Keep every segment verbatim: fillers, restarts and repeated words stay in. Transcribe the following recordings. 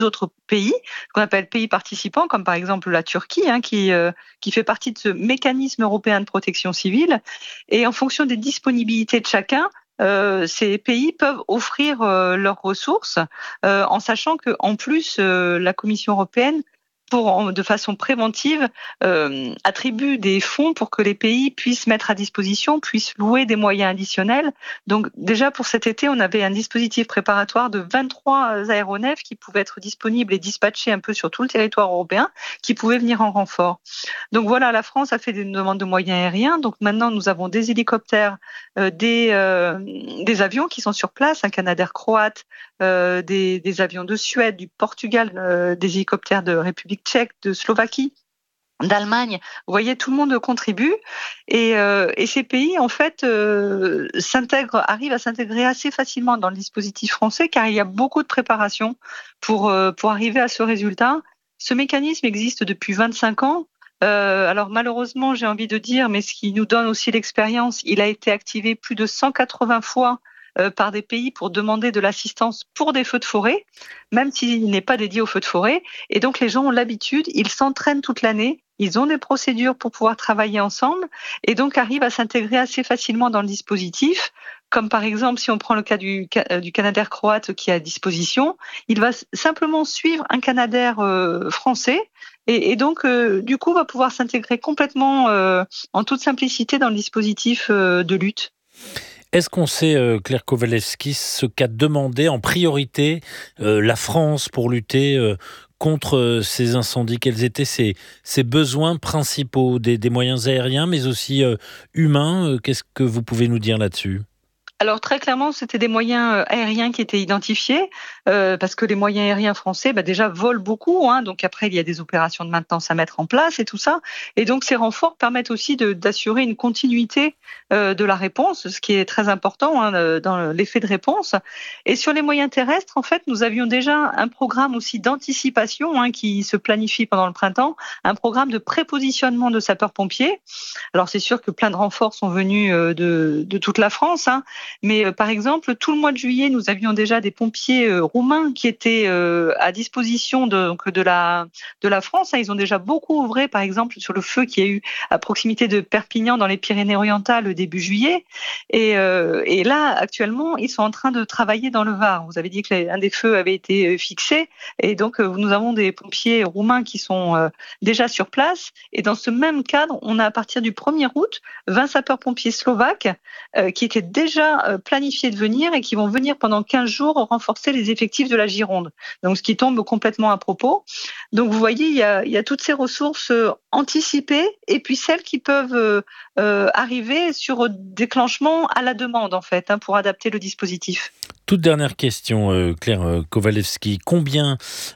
d'autres pays, qu'on appelle pays participants, comme par exemple la Turquie, hein, qui, euh, qui fait partie de ce mécanisme européen de protection civile. Et en fonction des disponibilités de chacun, euh, ces pays peuvent offrir euh, leurs ressources, euh, en sachant qu'en plus, euh, la Commission européenne, pour, de façon préventive, euh, attribue des fonds pour que les pays puissent mettre à disposition, puissent louer des moyens additionnels. Donc déjà pour cet été, on avait un dispositif préparatoire de vingt-trois aéronefs qui pouvaient être disponibles et dispatchés un peu sur tout le territoire européen, qui pouvaient venir en renfort. Donc voilà, la France a fait des demandes de moyens aériens. Donc maintenant, nous avons des hélicoptères, euh, des, euh, des avions qui sont sur place, un Canadair croate, euh, des, des avions de Suède, du Portugal, euh, des hélicoptères de République tchèque, de Slovaquie, d'Allemagne. Vous voyez, tout le monde contribue et, euh, et ces pays, en fait, euh, s'intègrent, arrivent à s'intégrer assez facilement dans le dispositif français car il y a beaucoup de préparation pour, euh, pour arriver à ce résultat. Ce mécanisme existe depuis vingt-cinq ans. Euh, alors malheureusement, j'ai envie de dire, mais ce qui nous donne aussi l'expérience, il a été activé plus de cent quatre-vingts fois euh, par des pays pour demander de l'assistance pour des feux de forêt, même s'il n'est pas dédié aux feux de forêt. Et donc les gens ont l'habitude, ils s'entraînent toute l'année, ils ont des procédures pour pouvoir travailler ensemble et donc arrivent à s'intégrer assez facilement dans le dispositif. Comme par exemple, si on prend le cas du, du Canadair croate qui est à disposition, il va simplement suivre un Canadair euh, français et, et donc euh, du coup va pouvoir s'intégrer complètement euh, en toute simplicité dans le dispositif euh, de lutte. Est-ce qu'on sait, euh, Claire Kowalewski, ce qu'a demandé en priorité euh, la France pour lutter euh, contre euh, ces incendies? Quels étaient ses, ses besoins principaux, des, des moyens aériens, mais aussi euh, humains? euh, Qu'est-ce que vous pouvez nous dire là-dessus? Alors très clairement, c'était des moyens aériens qui étaient identifiés, euh, parce que les moyens aériens français, bah, déjà volent beaucoup, hein, donc après il y a des opérations de maintenance à mettre en place et tout ça, et donc ces renforts permettent aussi de, d'assurer une continuité euh, de la réponse, ce qui est très important hein, dans l'effet de réponse. Et sur les moyens terrestres, en fait, nous avions déjà un programme aussi d'anticipation hein, qui se planifie pendant le printemps, un programme de prépositionnement de sapeurs-pompiers. Alors c'est sûr que plein de renforts sont venus euh, de, de toute la France, hein, mais euh, par exemple, tout le mois de juillet, nous avions déjà des pompiers euh, roumains qui étaient euh, à disposition de, donc, de, la, de la France. Hein. Ils ont déjà beaucoup œuvré, par exemple, sur le feu qu'il y a eu à proximité de Perpignan dans les Pyrénées-Orientales début juillet. Et, euh, et là, actuellement, ils sont en train de travailler dans le Var. Vous avez dit que l'un des feux avait été fixé. Et donc, euh, nous avons des pompiers roumains qui sont euh, déjà sur place. Et dans ce même cadre, on a à partir du premier août, vingt sapeurs-pompiers slovaques euh, qui étaient déjà planifiés de venir et qui vont venir pendant quinze jours renforcer les effectifs de la Gironde. Donc, ce qui tombe complètement à propos. Donc, vous voyez, il y a, il y a toutes ces ressources anticipées et puis celles qui peuvent euh, arriver sur déclenchement à la demande, en fait, hein, pour adapter le dispositif. Toute dernière question, euh, Claire Kowalewski. Combien,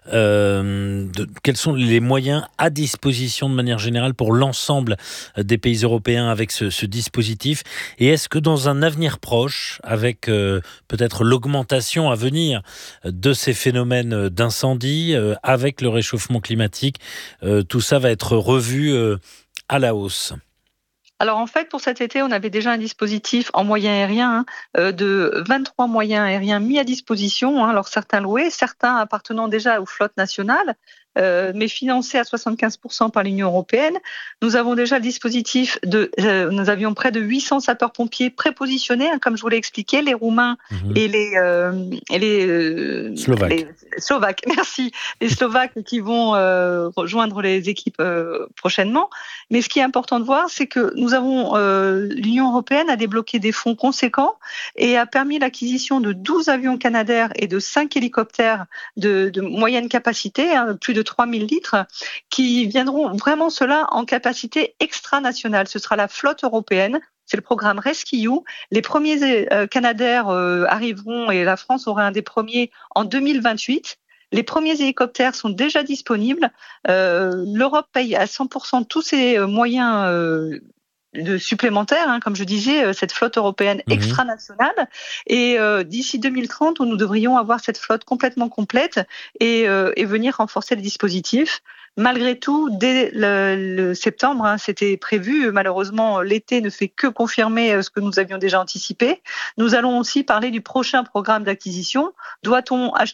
euh, de, quels sont les moyens à disposition de manière générale pour l'ensemble des pays européens avec ce, ce dispositif? Et est-ce que dans un avenir proche, avec euh, peut-être l'augmentation à venir de ces phénomènes d'incendie, euh, avec le réchauffement climatique, euh, tout ça va être revu euh, à la hausse? Alors en fait, pour cet été, on avait déjà un dispositif en moyens aériens hein, euh, de vingt-trois moyens aériens mis à disposition. Hein, alors certains loués, certains appartenant déjà aux flottes nationales, euh, mais financés à soixante-quinze pour cent par l'Union européenne. Nous avons déjà le dispositif de, euh, nous avions près de huit cents sapeurs-pompiers prépositionnés, hein, comme je vous l'ai expliqué, les Roumains mmh. et les euh, et les, euh, Slovaques. les Slovaques. Merci, les Slovaques qui vont euh, rejoindre les équipes euh, prochainement. Mais ce qui est important de voir, c'est que nous avons euh, l'Union européenne a débloqué des fonds conséquents et a permis l'acquisition de douze avions Canadair et de cinq hélicoptères de, de moyenne capacité, hein, plus de trois mille litres, qui viendront vraiment cela en capacité extranationale. Ce sera la flotte européenne. C'est le programme RescEU. Les premiers euh, Canadair euh, arriveront et la France aura un des premiers en deux mille vingt-huit. Les premiers hélicoptères sont déjà disponibles. Euh, L'Europe paye à cent pour cent tous ces moyens euh, de supplémentaires, hein, comme je disais, cette flotte européenne mmh. extranationale. Et euh, d'ici deux mille trente, nous devrions avoir cette flotte complètement complète et, euh, et venir renforcer le dispositif. Malgré tout, dès le, le septembre, hein, c'était prévu. Malheureusement, l'été ne fait que confirmer ce que nous avions déjà anticipé. Nous allons aussi parler du prochain programme d'acquisition. Doit-on acheter plus ?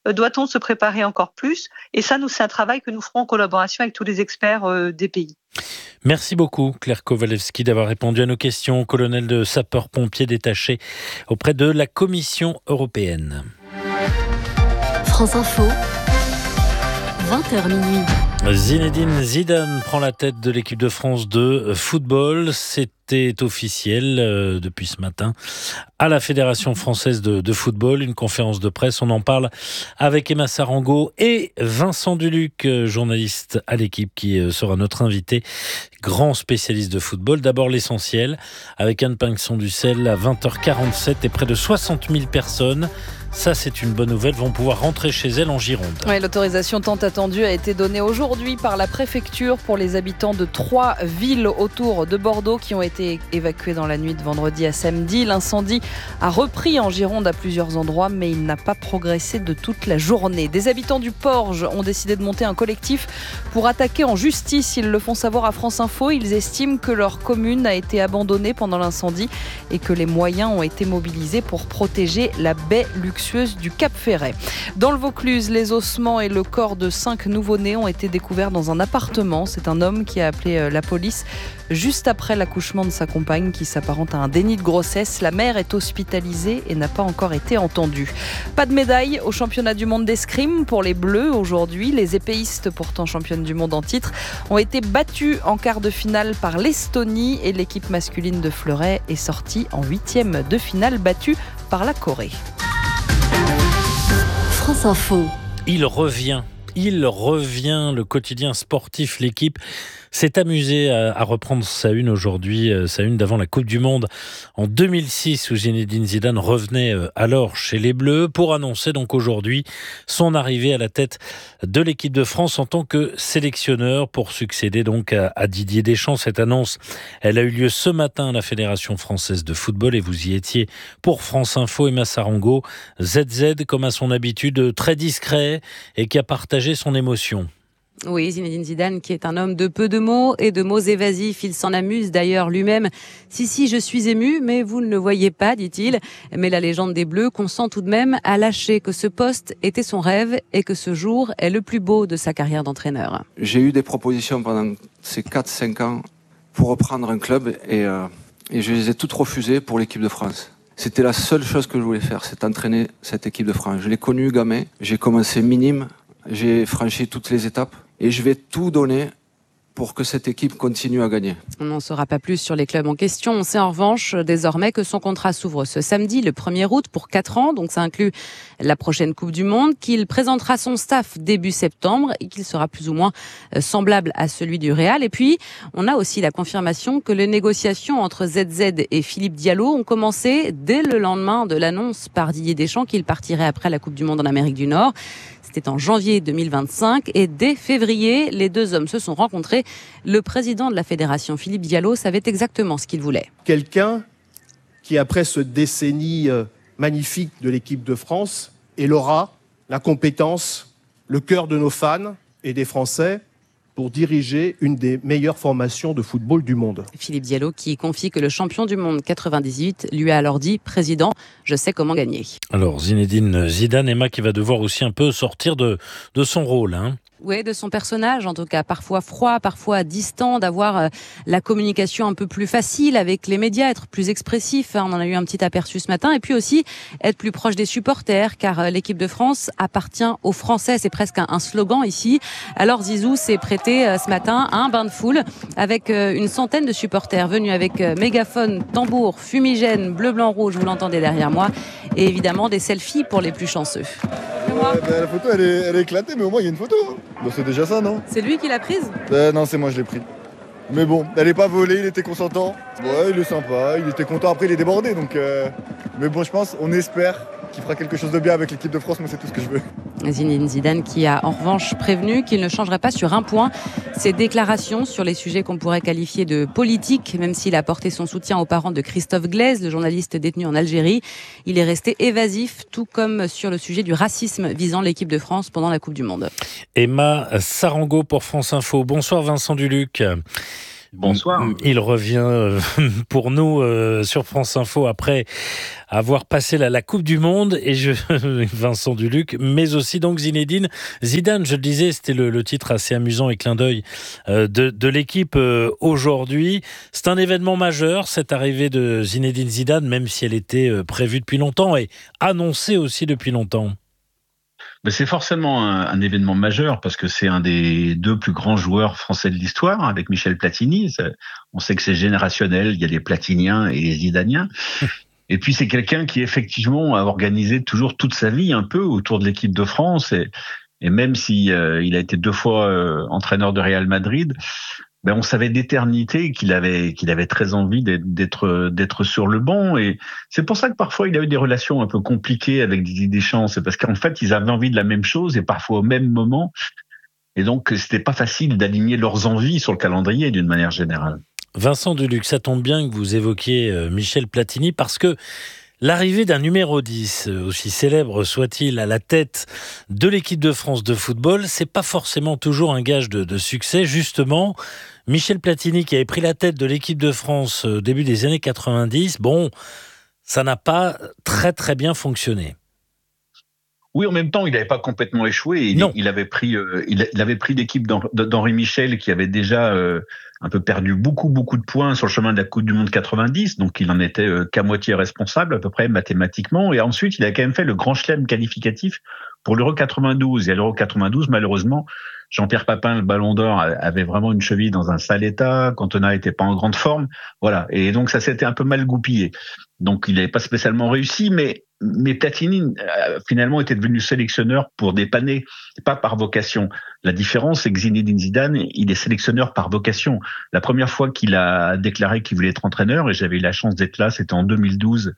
Doit-on se préparer encore plus? Et ça, nous, c'est un travail que nous ferons en collaboration avec tous les experts euh, des pays. Merci beaucoup Claire Kowalewski d'avoir répondu à nos questions, colonel de sapeurs-pompiers détaché auprès de la Commission européenne. France Info, vingt heures minuit. Zinedine Zidane prend la tête de l'équipe de France de football. C'était officiel euh, depuis ce matin à la Fédération française de, de football. Une conférence de presse, on en parle avec Emma Sarango et Vincent Duluc, euh, journaliste à l'équipe qui euh, sera notre invité, grand spécialiste de football. D'abord l'essentiel avec Anne Pinxon-Dussel à vingt heures quarante-sept et près de soixante mille personnes. Ça, c'est une bonne nouvelle, vont pouvoir rentrer chez elles en Gironde. Oui, l'autorisation tant attendue a été donnée aujourd'hui par la préfecture pour les habitants de trois villes autour de Bordeaux qui ont été évacués dans la nuit de vendredi à samedi. L'incendie a repris en Gironde à plusieurs endroits, mais il n'a pas progressé de toute la journée. Des habitants du Porge ont décidé de monter un collectif pour attaquer en justice. Ils le font savoir à France Info. Ils estiment que leur commune a été abandonnée pendant l'incendie et que les moyens ont été mobilisés pour protéger la baie luxueuse du Cap Ferret. Dans le Vaucluse, les ossements et le corps de cinq nouveau-nés ont été découverts dans un appartement. C'est un homme qui a appelé la police juste après l'accouchement de sa compagne qui s'apparente à un déni de grossesse. La mère est hospitalisée et n'a pas encore été entendue. Pas de médaille au championnat du monde d'escrime pour les Bleus aujourd'hui. Les épéistes, pourtant championnes du monde en titre, ont été battus en quart de finale par l'Estonie et l'équipe masculine de Fleuret est sortie en huitième de finale battue par la Corée. France Info. Il revient, il revient, le quotidien sportif, l'équipe s'est amusé à, à reprendre sa une aujourd'hui, euh, sa une d'avant la Coupe du Monde en deux mille six où Zinedine Zidane revenait euh, alors chez les Bleus pour annoncer donc aujourd'hui son arrivée à la tête de l'équipe de France en tant que sélectionneur pour succéder donc à, à Didier Deschamps. Cette annonce, elle a eu lieu ce matin à la Fédération française de football et vous y étiez pour France Info. Emma Sarango, Z Z comme à son habitude, très discret et qui a partagé son émotion. Oui, Zinedine Zidane qui est un homme de peu de mots et de mots évasifs. Il s'en amuse d'ailleurs lui-même. Si, si, je suis ému, mais vous ne le voyez pas, dit-il. Mais la légende des Bleus consent tout de même à lâcher que ce poste était son rêve et que ce jour est le plus beau de sa carrière d'entraîneur. J'ai eu des propositions pendant ces quatre cinq ans pour reprendre un club et, euh, et je les ai toutes refusées pour l'équipe de France. C'était la seule chose que je voulais faire, c'est entraîner cette équipe de France. Je l'ai connue gamin, j'ai commencé minime, j'ai franchi toutes les étapes. Et je vais tout donner pour que cette équipe continue à gagner. On n'en saura pas plus sur les clubs en question. On sait en revanche désormais que son contrat s'ouvre ce samedi, le premier août, pour quatre ans. Donc ça inclut la prochaine Coupe du Monde, qu'il présentera son staff début septembre et qu'il sera plus ou moins semblable à celui du Real. Et puis, on a aussi la confirmation que les négociations entre Z Z et Philippe Diallo ont commencé dès le lendemain de l'annonce par Didier Deschamps qu'il partirait après la Coupe du Monde en Amérique du Nord. C'était en janvier deux mille vingt-cinq et dès février, les deux hommes se sont rencontrés. Le président de la fédération, Philippe Diallo, savait exactement ce qu'il voulait. Quelqu'un qui, après ce décennie magnifique de l'équipe de France, ait l'aura, la compétence, le cœur de nos fans et des Français pour diriger une des meilleures formations de football du monde. Philippe Diallo qui confie que le champion du monde quatre-vingt-dix-huit lui a alors dit « Président, je sais comment gagner ». Alors Zinedine Zidane, Emma, qui va devoir aussi un peu sortir de, de son rôle, hein. Oui, de son personnage, en tout cas, parfois froid, parfois distant, d'avoir euh, la communication un peu plus facile avec les médias, être plus expressif, hein, on en a eu un petit aperçu ce matin, et puis aussi être plus proche des supporters, car euh, l'équipe de France appartient aux Français, c'est presque un, un slogan ici. Alors Zizou s'est prêté euh, ce matin à un bain de foule avec euh, une centaine de supporters venus avec euh, mégaphone, tambour, fumigène, bleu, blanc, rouge, vous l'entendez derrière moi, et évidemment des selfies pour les plus chanceux. Euh, bah, la photo elle est, elle est éclatée, mais au moins il y a une photo. Bah, c'est déjà ça, non? C'est lui qui l'a prise? euh, Non, c'est moi, je l'ai pris. Mais bon, elle est pas volée, il était consentant. Ouais, il est sympa, il était content, après il est débordé. Donc, euh... Mais bon, je pense, on espère qu'il fera quelque chose de bien avec l'équipe de France, moi c'est tout ce que je veux. Zinedine Zidane qui a en revanche prévenu qu'il ne changerait pas sur un point, ses déclarations sur les sujets qu'on pourrait qualifier de politiques, même s'il a apporté son soutien aux parents de Christophe Glaise, le journaliste détenu en Algérie. Il est resté évasif, tout comme sur le sujet du racisme visant l'équipe de France pendant la Coupe du Monde. Emma Sarango pour France Info. Bonsoir Vincent Duluc. Bonsoir. Il revient pour nous euh, sur France Info après avoir passé la, la Coupe du Monde, et je, Vincent Duluc, mais aussi donc Zinedine Zidane. Je le disais, c'était le, le titre assez amusant et clin d'œil euh, de, de l'équipe euh, aujourd'hui. C'est un événement majeur, cette arrivée de Zinedine Zidane, même si elle était euh, prévue depuis longtemps et annoncée aussi depuis longtemps. Mais c'est forcément un, un événement majeur parce que c'est un des deux plus grands joueurs français de l'histoire, avec Michel Platini. Ça, on sait que c'est générationnel, il y a les Platiniens et les Zidaniens. Et puis c'est quelqu'un qui effectivement a organisé toujours toute sa vie un peu autour de l'équipe de France. Et, et même si euh, il a été deux fois euh, entraîneur de Real Madrid, ben on savait d'éternité qu'il avait qu'il avait très envie d'être d'être sur le banc, et c'est pour ça que parfois il a eu des relations un peu compliquées avec Didier Deschamps. C'est parce qu'en fait ils avaient envie de la même chose et parfois au même moment, et donc c'était pas facile d'aligner leurs envies sur le calendrier d'une manière générale. Vincent Duluc, ça tombe bien que vous évoquiez Michel Platini, parce que l'arrivée d'un numéro dix, aussi célèbre soit-il, à la tête de l'équipe de France de football, c'est pas forcément toujours un gage de, de succès. Justement, Michel Platini, qui avait pris la tête de l'équipe de France au début des années quatre-vingt-dix, bon, ça n'a pas très très bien fonctionné. Oui, en même temps, il n'avait pas complètement échoué. Il, non. il avait pris, euh, il, il avait pris l'équipe d'Henri Michel, qui avait déjà euh, un peu perdu beaucoup, beaucoup de points sur le chemin de la Coupe du Monde quatre-vingt-dix. Donc, il en était euh, qu'à moitié responsable, à peu près mathématiquement. Et ensuite, il a quand même fait le grand chelem qualificatif pour l'Euro quatre-vingt-douze. Et à l'Euro quatre-vingt-douze, malheureusement, Jean-Pierre Papin, le Ballon d'Or, avait vraiment une cheville dans un sale état. Cantona n'était pas en grande forme. Voilà. Et donc, ça s'était un peu mal goupillé. Donc, il n'avait pas spécialement réussi, mais Mais Platini, euh, finalement, était devenu sélectionneur pour dépanner, pas par vocation. La différence, c'est que Zinedine Zidane, il est sélectionneur par vocation. La première fois qu'il a déclaré qu'il voulait être entraîneur, et j'avais eu la chance d'être là, c'était en deux mille douze,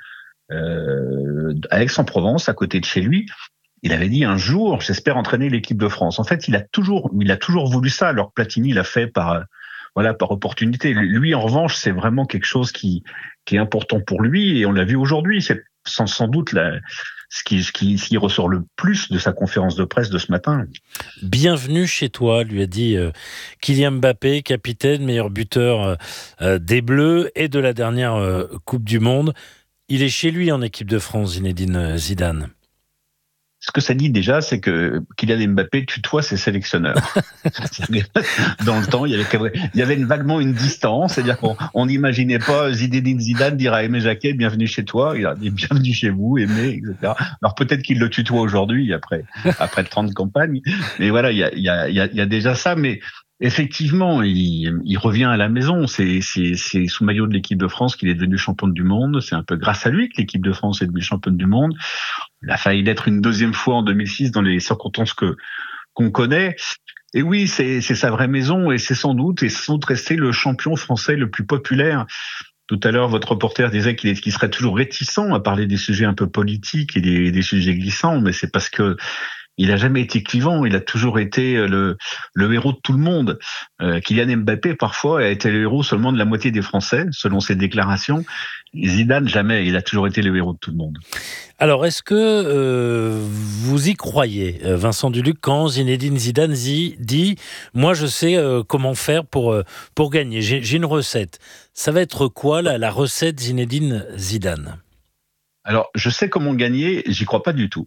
euh, à Aix-en-Provence, à côté de chez lui. Il avait dit un jour, j'espère entraîner l'équipe de France. En fait, il a toujours, il a toujours voulu ça. Alors Platini l'a fait par, voilà, par opportunité. Lui, en revanche, c'est vraiment quelque chose qui, qui est important pour lui, et on l'a vu aujourd'hui. C'est sans, sans doute la, ce, qui, ce, qui, ce qui ressort le plus de sa conférence de presse de ce matin. Bienvenue chez toi, lui a dit euh, Kylian Mbappé, capitaine, meilleur buteur euh, des Bleus et de la dernière euh, Coupe du Monde. Il est chez lui en équipe de France, Zinedine Zidane. Ce que ça dit déjà, c'est que Kylian Mbappé tutoie ses sélectionneurs. Dans le temps, il y avait, il y avait une, vaguement une distance, c'est-à-dire qu'on n'imaginait pas Zinedine Zidane dire à Aimé Jacquet « Bienvenue chez toi », il a dit « Bienvenue chez vous, Aimé », et cetera. Alors peut-être qu'il le tutoie aujourd'hui, après, après trente campagnes, mais voilà, il y a, il y a, il y a, il y a déjà ça, mais effectivement, il, il revient à la maison. C'est, c'est, c'est sous maillot de l'équipe de France qu'il est devenu champion du monde. C'est un peu grâce à lui que l'équipe de France est devenue championne du monde. Il a failli l'être une deuxième fois en deux mille six dans les circonstances que qu'on connaît. Et oui, c'est, c'est sa vraie maison, et c'est sans doute, et sans doute resté le champion français le plus populaire. Tout à l'heure, votre reporter disait qu'il, est, qu'il serait toujours réticent à parler des sujets un peu politiques et des, des sujets glissants, mais c'est parce que il a jamais été clivant, il a toujours été le, le héros de tout le monde. Euh, Kylian Mbappé, parfois, a été le héros seulement de la moitié des Français, selon ses déclarations. Zidane, jamais, il a toujours été le héros de tout le monde. Alors, est-ce que euh, vous y croyez, Vincent Duluc, quand Zinedine Zidane dit « Moi, je sais euh, comment faire pour, euh, pour gagner, j'ai, j'ai une recette ». Ça va être quoi, la, la recette Zinedine Zidane ? Alors, je sais comment gagner, j'y crois pas du tout.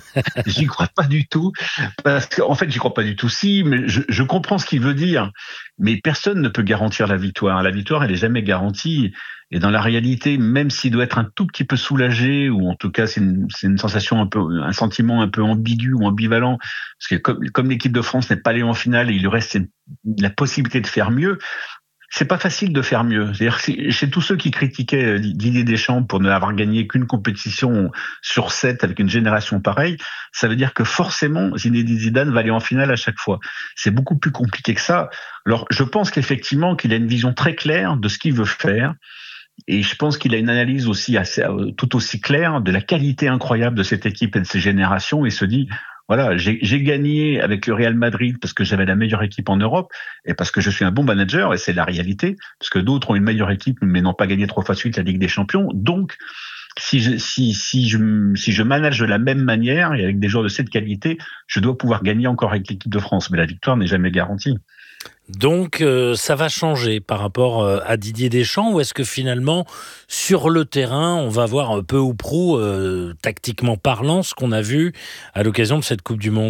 J'y crois pas du tout, parce qu'en fait, j'y crois pas du tout. Si, mais je, je comprends ce qu'il veut dire, mais personne ne peut garantir la victoire. La victoire, elle est jamais garantie. Et dans la réalité, même s'il doit être un tout petit peu soulagé, ou en tout cas, c'est une, c'est une sensation un peu, un sentiment un peu ambigu ou ambivalent, parce que comme, comme l'équipe de France n'est pas allée en finale, il lui reste la possibilité de faire mieux. C'est pas facile de faire mieux. C'est-à-dire que chez tous ceux qui critiquaient Didier Deschamps pour ne avoir gagné qu'une compétition sur sept avec une génération pareille, ça veut dire que forcément Zinedine Zidane va aller en finale à chaque fois. C'est beaucoup plus compliqué que ça. Alors, je pense qu'effectivement qu'il a une vision très claire de ce qu'il veut faire. Et je pense qu'il a une analyse aussi assez, tout aussi claire de la qualité incroyable de cette équipe et de ces générations, et se dit, voilà, j'ai, j'ai gagné avec le Real Madrid parce que j'avais la meilleure équipe en Europe et parce que je suis un bon manager, et c'est la réalité, parce que d'autres ont une meilleure équipe mais n'ont pas gagné trois fois de suite la Ligue des Champions. Donc, si je, si, si je, si je manage de la même manière et avec des joueurs de cette qualité, je dois pouvoir gagner encore avec l'équipe de France. Mais la victoire n'est jamais garantie. Donc, euh, ça va changer par rapport euh, à Didier Deschamps, ou est-ce que finalement, sur le terrain, on va voir peu ou prou, euh, tactiquement parlant, ce qu'on a vu à l'occasion de cette Coupe du Monde ?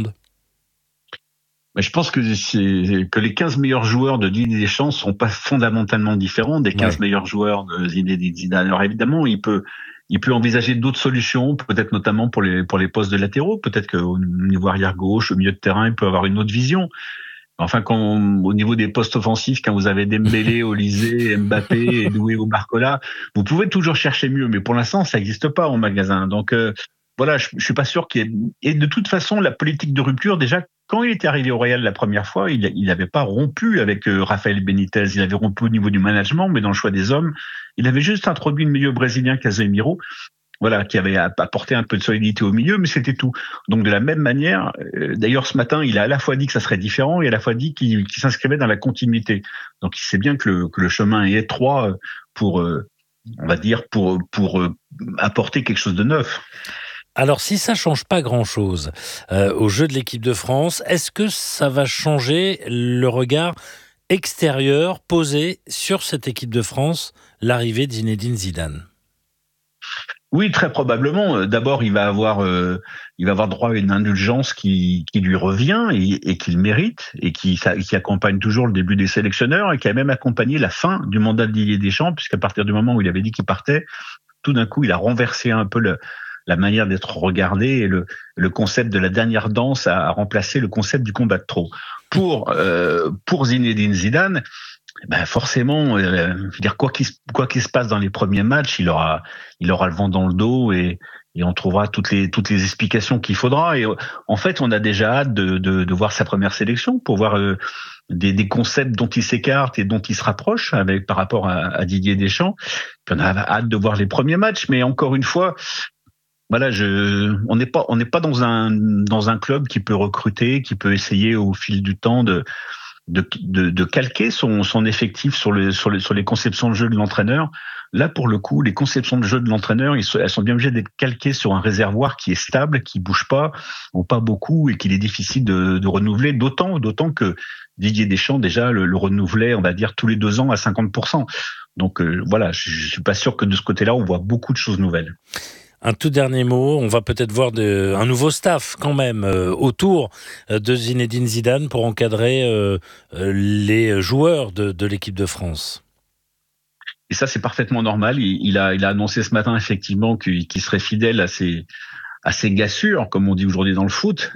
Mais je pense que, c'est, que les quinze meilleurs joueurs de Didier Deschamps ne sont pas fondamentalement différents des quinze ouais. meilleurs joueurs de Zinedine Zidane. Alors évidemment, il peut, il peut envisager d'autres solutions, peut-être notamment pour les, pour les postes de latéraux. Peut-être qu'au niveau arrière-gauche, au milieu de terrain, il peut avoir une autre vision. Enfin, quand, au niveau des postes offensifs, quand vous avez Dembélé, Olysée, Mbappé, Edoué ou Barcola, vous pouvez toujours chercher mieux. Mais pour l'instant, ça n'existe pas en magasin. Donc, euh, voilà, je, je suis pas sûr qu'il y ait... Et de toute façon, la politique de rupture, déjà, quand il était arrivé au Real la première fois, il n'avait pas rompu avec euh, Rafael Benitez. Il avait rompu au niveau du management, mais dans le choix des hommes, il avait juste introduit le milieu brésilien Casemiro, voilà, qui avait apporté un peu de solidité au milieu, mais c'était tout. Donc de la même manière, euh, d'ailleurs ce matin, il a à la fois dit que ça serait différent et à la fois dit qu'il, qu'il s'inscrivait dans la continuité. Donc il sait bien que le, que le chemin est étroit pour, euh, on va dire, pour, pour euh, apporter quelque chose de neuf. Alors, si ça ne change pas grand-chose euh, au jeu de l'équipe de France, est-ce que ça va changer le regard extérieur posé sur cette équipe de France, l'arrivée de Zinedine Zidane ? Oui, très probablement. D'abord, il va avoir, euh, il va avoir droit à une indulgence qui, qui lui revient et, et qu'il mérite, et qui, ça, qui accompagne toujours le début des sélectionneurs, et qui a même accompagné la fin du mandat de Didier Deschamps, puisqu'à partir du moment où il avait dit qu'il partait, tout d'un coup, il a renversé un peu le, la manière d'être regardé, et le, le concept de la dernière danse a, a remplacé le concept du combat de trop. Pour, euh, pour Zinedine Zidane, ben forcément, euh, je veux dire, quoi qu'il, quoi qu'il se passe dans les premiers matchs, il aura, il aura le vent dans le dos, et, et on trouvera toutes les, toutes les explications qu'il faudra. Et en fait, on a déjà hâte de, de, de voir sa première sélection pour voir euh, des, des concepts dont il s'écarte et dont il se rapproche avec, par rapport à, à Didier Deschamps. Puis on a hâte de voir les premiers matchs, mais encore une fois, voilà, je, on n'est pas, on n'est pas dans un, dans un club qui peut recruter, qui peut essayer au fil du temps de, de, de, de calquer son, son effectif sur le, sur le, sur les conceptions de jeu de l'entraîneur. Là, pour le coup, les conceptions de jeu de l'entraîneur, ils sont, elles sont bien obligées d'être calquées sur un réservoir qui est stable, qui bouge pas, ou pas beaucoup, et qu'il est difficile de, de renouveler. D'autant, d'autant que Didier Deschamps déjà le, le renouvelait, on va dire, tous les deux ans à cinquante pour cent. Donc euh, voilà, je, je suis pas sûr que de ce côté-là, on voit beaucoup de choses nouvelles. Un tout dernier mot, on va peut-être voir de, un nouveau staff quand même euh, autour de Zinedine Zidane pour encadrer euh, les joueurs de, de l'équipe de France. Et ça, c'est parfaitement normal. Il, il, a, il a annoncé ce matin effectivement qu'il, qu'il serait fidèle à ses, à ses gars sûrs, comme on dit aujourd'hui dans le foot.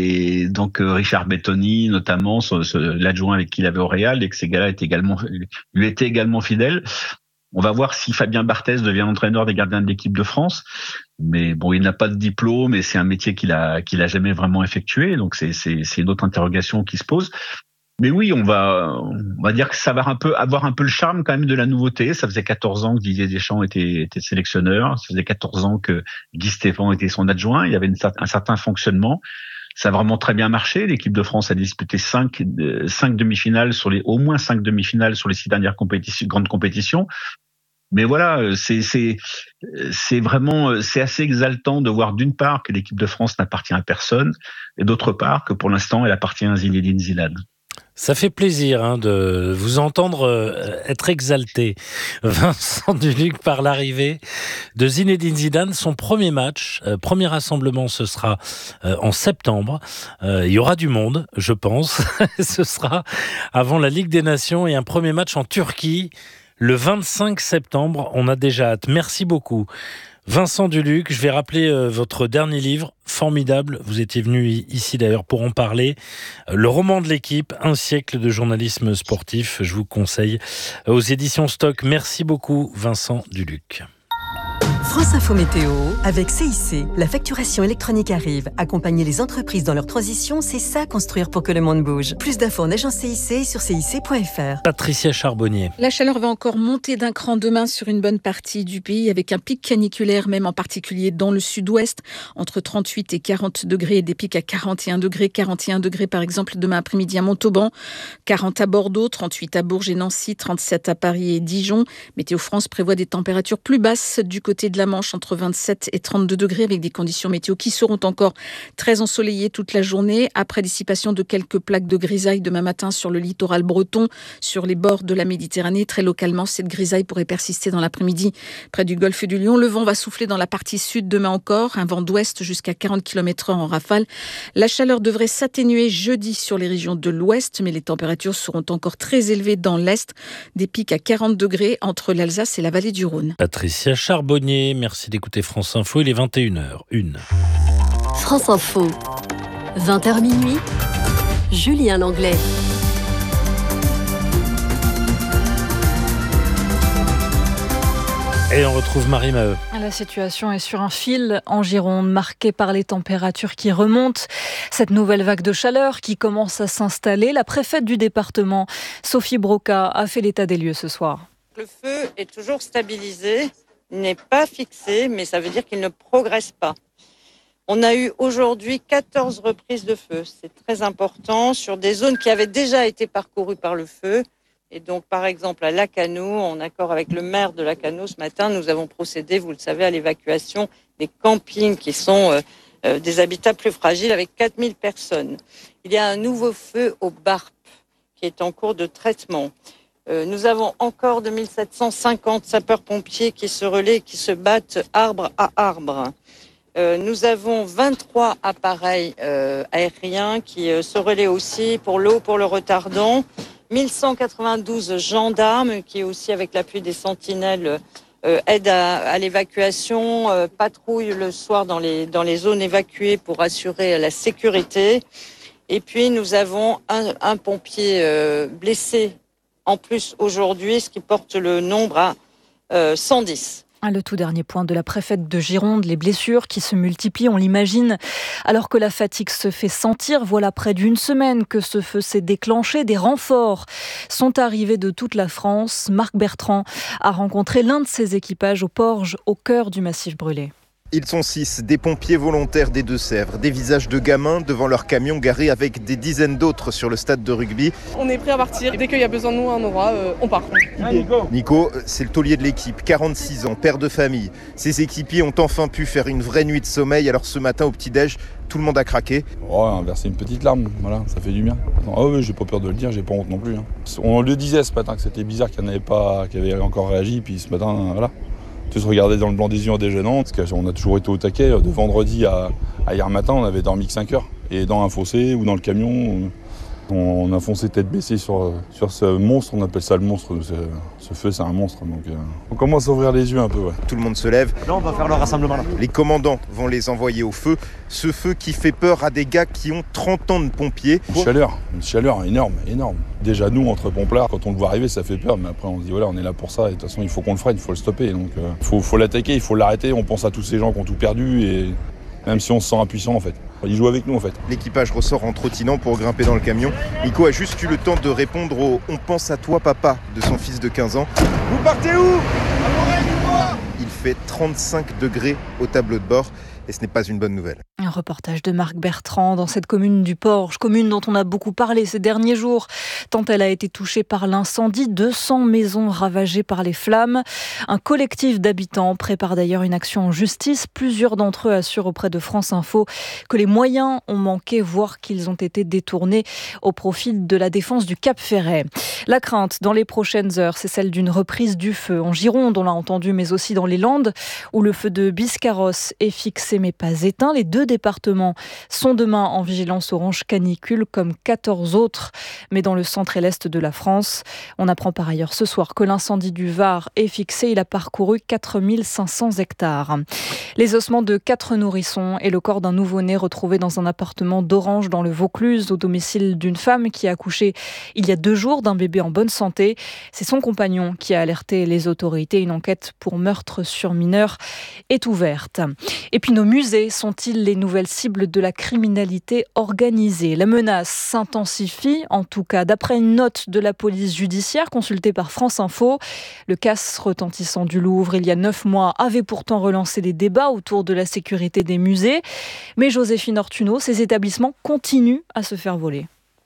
Et donc euh, Richard Bettoni, notamment, ce, ce, l'adjoint avec qui il avait au Real, et que ces gars-là étaient également, lui étaient également fidèles. On va voir si Fabien Barthez devient entraîneur des gardiens de l'équipe de France. Mais bon, il n'a pas de diplôme et c'est un métier qu'il a, qu'il a jamais vraiment effectué. Donc c'est, c'est, c'est une autre interrogation qui se pose. Mais oui, on va, on va dire que ça va un peu avoir un peu le charme quand même de la nouveauté. Ça faisait quatorze ans que Didier Deschamps était, était sélectionneur. Ça faisait quatorze ans que Guy Stéphane était son adjoint. Il y avait une, un certain fonctionnement. Ça a vraiment très bien marché. L'équipe de France a disputé cinq, cinq demi-finales sur les, au moins cinq demi-finales sur les six dernières compétitions, grandes compétitions. Mais voilà, c'est, c'est, c'est vraiment, c'est assez exaltant de voir d'une part que l'équipe de France n'appartient à personne, et d'autre part que pour l'instant, elle appartient à Zinedine Zidane. Ça fait plaisir hein, de vous entendre euh, être exalté, Vincent Duluc, par l'arrivée de Zinedine Zidane. Son premier match, euh, premier rassemblement, ce sera euh, en septembre. Euh, il y aura du monde, je pense. Ce sera avant la Ligue des Nations et un premier match en Turquie le vingt-cinq septembre. On a déjà hâte. Merci beaucoup. Vincent Duluc, je vais rappeler euh, votre dernier livre, formidable. Vous étiez venu ici d'ailleurs pour en parler. Le roman de l'équipe, un siècle de journalisme sportif. Je vous conseille aux éditions Stock. Merci beaucoup, Vincent Duluc. France Info Météo avec C I C. La facturation électronique arrive. Accompagner les entreprises dans leur transition, c'est ça construire pour que le monde bouge. Plus d'infos en agence C I C sur C I C point F R. Patricia Charbonnier. La chaleur va encore monter d'un cran demain sur une bonne partie du pays, avec un pic caniculaire, même en particulier dans le sud-ouest, entre trente-huit et quarante degrés, et des pics à quarante et un degrés, quarante et un degrés par exemple demain après-midi à Montauban, quarante à Bordeaux, trente-huit à Bourges et Nancy, trente-sept à Paris et Dijon. Météo France prévoit des températures plus basses du côté de de la Manche entre vingt-sept et trente-deux degrés avec des conditions météo qui seront encore très ensoleillées toute la journée après dissipation de quelques plaques de grisaille demain matin sur le littoral breton, sur les bords de la Méditerranée. Très localement, cette grisaille pourrait persister dans l'après-midi près du golfe du Lion. Le vent va souffler dans la partie sud demain encore, un vent d'ouest jusqu'à quarante kilomètres heure en rafale. La chaleur devrait s'atténuer jeudi sur les régions de l'ouest, mais les températures seront encore très élevées dans l'est, des pics à quarante degrés entre l'Alsace et la vallée du Rhône. Patricia Charbonnier, merci d'écouter France Info, il est vingt et une heures une. France Info, vingt heures minuit, Julien Langlais. Et on retrouve Marie Maheu. La situation est sur un fil en Gironde, marquée par les températures qui remontent. Cette nouvelle vague de chaleur qui commence à s'installer. La préfète du département, Sophie Broca, a fait l'état des lieux ce soir. Le feu est toujours stabilisé, il n'est pas fixé, mais ça veut dire qu'il ne progresse pas. On a eu aujourd'hui quatorze reprises de feu. C'est très important sur des zones qui avaient déjà été parcourues par le feu. Et donc, par exemple, à Lacanau, en accord avec le maire de Lacanau, ce matin, nous avons procédé, vous le savez, à l'évacuation des campings qui sont euh, euh, des habitats plus fragiles avec quatre mille personnes. Il y a un nouveau feu au Barp qui est en cours de traitement. Euh, nous avons encore deux mille sept cent cinquante sapeurs-pompiers qui se relaient, qui se battent arbre à arbre. Euh, nous avons vingt-trois appareils euh, aériens qui euh, se relaient aussi pour l'eau, pour le retardant. mille cent quatre-vingt-douze gendarmes qui aussi avec l'appui des sentinelles euh, aident à, à l'évacuation, euh, patrouillent le soir dans les, dans les zones évacuées pour assurer la sécurité. Et puis nous avons un, un pompier euh, blessé en plus aujourd'hui, ce qui porte le nombre à euh, cent dix. Le tout dernier point de la préfète de Gironde, les blessures qui se multiplient, on l'imagine. Alors que la fatigue se fait sentir, voilà près d'une semaine que ce feu s'est déclenché. Des renforts sont arrivés de toute la France. Marc Bertrand a rencontré l'un de ses équipages au Porge, au cœur du massif brûlé. Ils sont six, des pompiers volontaires des Deux-Sèvres, des visages de gamins devant leur camion garé avec des dizaines d'autres sur le stade de rugby. On est prêt à partir, dès qu'il y a besoin de nous à un endroit, euh, on part. Nico, c'est le taulier de l'équipe, quarante-six ans, père de famille. Ses équipiers ont enfin pu faire une vraie nuit de sommeil, alors ce matin au petit-déj, tout le monde a craqué. Oh, on a versé une petite larme, voilà, ça fait du bien. Ah oui, j'ai pas peur de le dire, j'ai pas honte non plus. Hein. On le disait ce matin que c'était bizarre qu'il n'y en avait pas, qu'il y avait encore réagi, puis ce matin, voilà. Tous regarder dans le blanc des yeux en déjeunant, parce qu'on a toujours été au taquet. De vendredi à, à hier matin, on avait dormi que cinq heures. Et dans un fossé ou dans le camion, on a foncé tête baissée sur, sur ce monstre, on appelle ça le monstre. Ce, ce feu, c'est un monstre. Donc, euh, on commence à ouvrir les yeux un peu. Ouais. Tout le monde se lève. Là, on va faire le rassemblement. Là. Les commandants vont les envoyer au feu. Ce feu qui fait peur à des gars qui ont trente ans de pompiers. Une chaleur, une chaleur énorme, énorme. Déjà, nous, entre pomplards, quand on le voit arriver, ça fait peur. Mais après, on se dit, voilà, on est là pour ça. Et de toute façon, il faut qu'on le freine, il faut le stopper. Donc, il euh, faut, faut l'attaquer, il faut l'arrêter. On pense à tous ces gens qui ont tout perdu. Et même si on se sent impuissant, en fait. Il joue avec nous, en fait. L'équipage ressort en trottinant pour grimper dans le camion. Nico a juste eu le temps de répondre au « On pense à toi, papa » de son fils de quinze ans. Vous partez où ? Il fait trente-cinq degrés au tableau de bord. Et ce n'est pas une bonne nouvelle. Un reportage de Marc Bertrand dans cette commune du Porge, commune dont on a beaucoup parlé ces derniers jours, tant elle a été touchée par l'incendie. deux cents maisons ravagées par les flammes. Un collectif d'habitants prépare d'ailleurs une action en justice. Plusieurs d'entre eux assurent auprès de France Info que les moyens ont manqué, voire qu'ils ont été détournés au profit de la défense du Cap Ferret. La crainte dans les prochaines heures, c'est celle d'une reprise du feu. En Gironde, on l'a entendu, mais aussi dans les Landes, où le feu de Biscarrosse est fixé mais pas éteint. Les deux départements sont demain en vigilance orange canicule comme quatorze autres, mais dans le centre et l'est de la France. On apprend par ailleurs ce soir que l'incendie du Var est fixé. Il a parcouru quatre mille cinq cents hectares. Les ossements de quatre nourrissons et le corps d'un nouveau-né retrouvé dans un appartement d'Orange dans le Vaucluse, au domicile d'une femme qui a accouché il y a deux jours d'un bébé en bonne santé. C'est son compagnon qui a alerté les autorités. Une enquête pour meurtre sur mineur est ouverte. Et puis nos musées sont-ils les nouvelles cibles de la criminalité organisée ? La menace s'intensifie, en tout cas d'après une note de la police judiciaire consultée par France Info. Le casse retentissant du Louvre il y a neuf mois avait pourtant relancé les débats autour de la sécurité des musées. Mais Joséphine Ortuno, ces établissements continuent à se faire voler.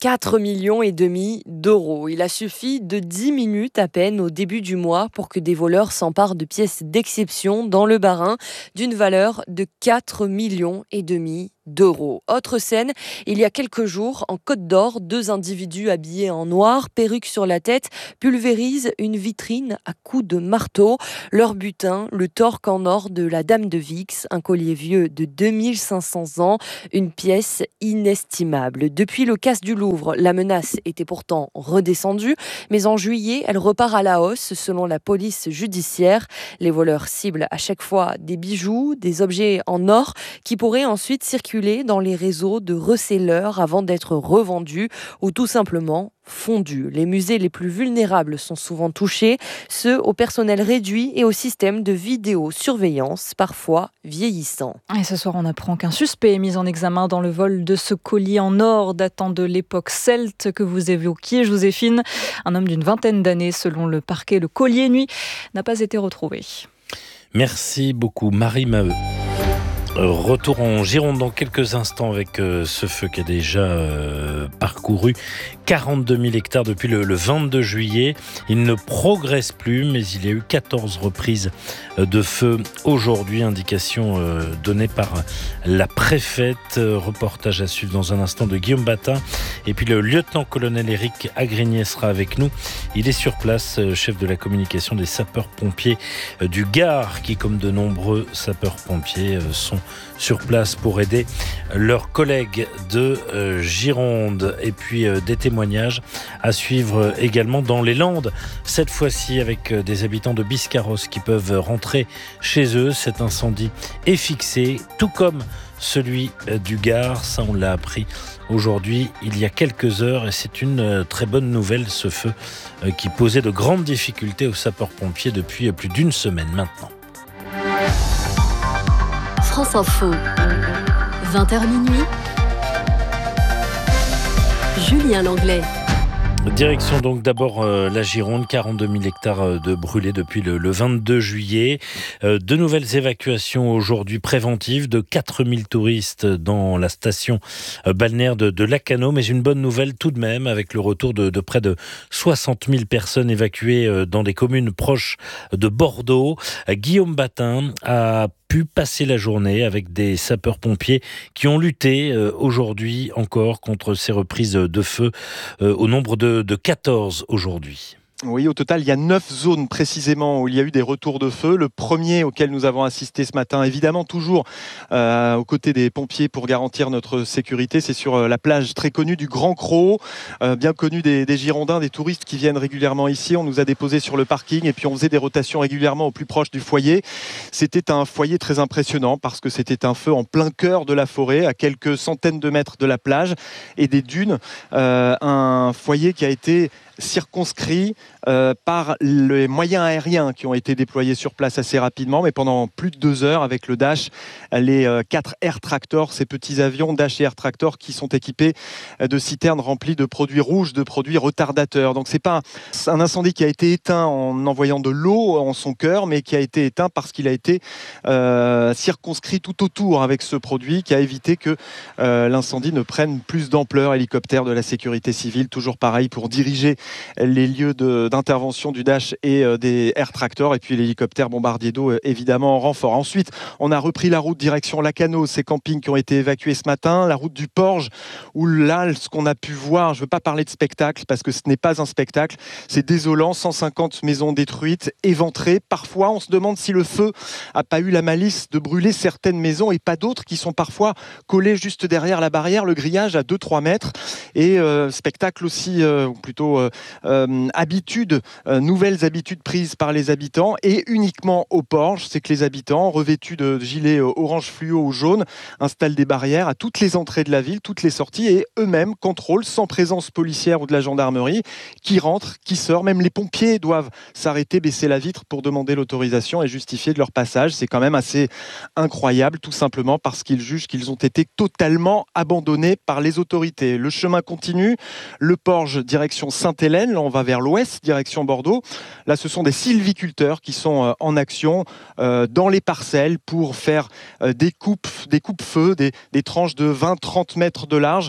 quatre millions et demi d'euros. Il a suffi de dix minutes à peine au début du mois pour que des voleurs s'emparent de pièces d'exception dans le Bas-Rhin d'une valeur de quatre millions et demi d'euros. Autre scène, il y a quelques jours, en Côte d'Or, deux individus habillés en noir, perruque sur la tête, pulvérisent une vitrine à coups de marteau. Leur butin, le torque en or de la Dame de Vix, un collier vieux de deux mille cinq cents ans, une pièce inestimable. Depuis le casse du Louvre, la menace était pourtant redescendue, mais en juillet, elle repart à la hausse selon la police judiciaire. Les voleurs ciblent à chaque fois des bijoux, des objets en or qui pourraient ensuite circuler dans les réseaux de resellers avant d'être revendus ou tout simplement fondus. Les musées les plus vulnérables sont souvent touchés, ceux au personnel réduit et au système de vidéosurveillance parfois vieillissant. Et ce soir, on apprend qu'un suspect est mis en examen dans le vol de ce collier en or datant de l'époque celte que vous évoquiez, Joséphine. Un homme d'une vingtaine d'années, selon le parquet, le collier nuit n'a pas été retrouvé. Merci beaucoup, Marie Maheu. Retour en Gironde dans quelques instants avec euh, ce feu qui a déjà euh, parcouru quarante-deux mille hectares depuis le, le vingt-deux juillet. Il ne progresse plus, mais il y a eu quatorze reprises de feu aujourd'hui. Indication euh, donnée par la préfète. Reportage à suivre dans un instant de Guillaume Batin. Et puis le lieutenant-colonel Éric Agrignet sera avec nous. Il est sur place, chef de la communication des sapeurs-pompiers du Gard, qui, comme de nombreux sapeurs-pompiers, sont sur place pour aider leurs collègues de euh, Gironde. Et puis euh, des témoignages à suivre également dans les Landes, cette fois-ci avec euh, des habitants de Biscarrosse qui peuvent rentrer chez eux. Cet incendie est fixé, tout comme celui euh, du Gard. Ça, on l'a appris aujourd'hui, il y a quelques heures, et c'est une euh, très bonne nouvelle, ce feu euh, qui posait de grandes difficultés aux sapeurs-pompiers depuis euh, plus d'une semaine maintenant. France Info, vingt heures minuit, Julien Langlais. Direction donc d'abord euh, la Gironde, quarante-deux mille hectares de brûlés depuis le, le vingt-deux juillet. Euh, de nouvelles évacuations aujourd'hui préventives de quatre mille touristes dans la station euh, balnéaire de, de Lacanau. Mais une bonne nouvelle tout de même avec le retour de, de près de soixante mille personnes évacuées euh, dans des communes proches de Bordeaux. Euh, Guillaume Batin a pu passer la journée avec des sapeurs-pompiers qui ont lutté euh, aujourd'hui encore contre ces reprises de feu euh, au nombre de, de quatorze aujourd'hui. Oui, au total, il y a neuf zones précisément où il y a eu des retours de feu. Le premier auquel nous avons assisté ce matin, évidemment toujours euh, aux côtés des pompiers pour garantir notre sécurité, c'est sur euh, la plage très connue du Grand Crau, euh, bien connue des, des Girondins, des touristes qui viennent régulièrement ici. On nous a déposés sur le parking et puis on faisait des rotations régulièrement au plus proche du foyer. C'était un foyer très impressionnant parce que c'était un feu en plein cœur de la forêt, à quelques centaines de mètres de la plage et des dunes. Euh, un foyer qui a été circonscrit euh, par les moyens aériens qui ont été déployés sur place assez rapidement, mais pendant plus de deux heures avec le Dash, les euh, quatre Air Tractor, ces petits avions Dash et Air Tractor qui sont équipés de citernes remplies de produits rouges, de produits retardateurs. Donc c'est pas un, un incendie qui a été éteint en envoyant de l'eau en son cœur, mais qui a été éteint parce qu'il a été euh, circonscrit tout autour avec ce produit qui a évité que euh, l'incendie ne prenne plus d'ampleur. Hélicoptère de la sécurité civile, toujours pareil pour diriger les lieux de, d'intervention du Dash et euh, des Air Tractor, et puis l'hélicoptère bombardier d'eau euh, évidemment en renfort. Ensuite, on a repris la route direction Lacanau, ces campings qui ont été évacués ce matin, la route du Porge, où là, ce qu'on a pu voir, je ne veux pas parler de spectacle parce que ce n'est pas un spectacle, c'est désolant, cent cinquante maisons détruites, éventrées. Parfois, on se demande si le feu n'a pas eu la malice de brûler certaines maisons et pas d'autres qui sont parfois collées juste derrière la barrière, le grillage à deux à trois mètres. Et euh, spectacle aussi, euh, ou plutôt euh, Euh, habitudes, euh, nouvelles habitudes prises par les habitants et uniquement au Porge, c'est que les habitants revêtus de gilets euh, orange fluo ou jaune installent des barrières à toutes les entrées de la ville, toutes les sorties et eux-mêmes contrôlent sans présence policière ou de la gendarmerie qui rentre, qui sort. Même les pompiers doivent s'arrêter, baisser la vitre pour demander l'autorisation et justifier de leur passage. C'est quand même assez incroyable, tout simplement parce qu'ils jugent qu'ils ont été totalement abandonnés par les autorités. Le chemin continue, le Porge direction Sainte-Hélène. Là, on va vers l'ouest, direction Bordeaux. Là, ce sont des sylviculteurs qui sont euh, en action euh, dans les parcelles pour faire euh, des coupes, des coupes-feu, des, des tranches de vingt à trente mètres de large.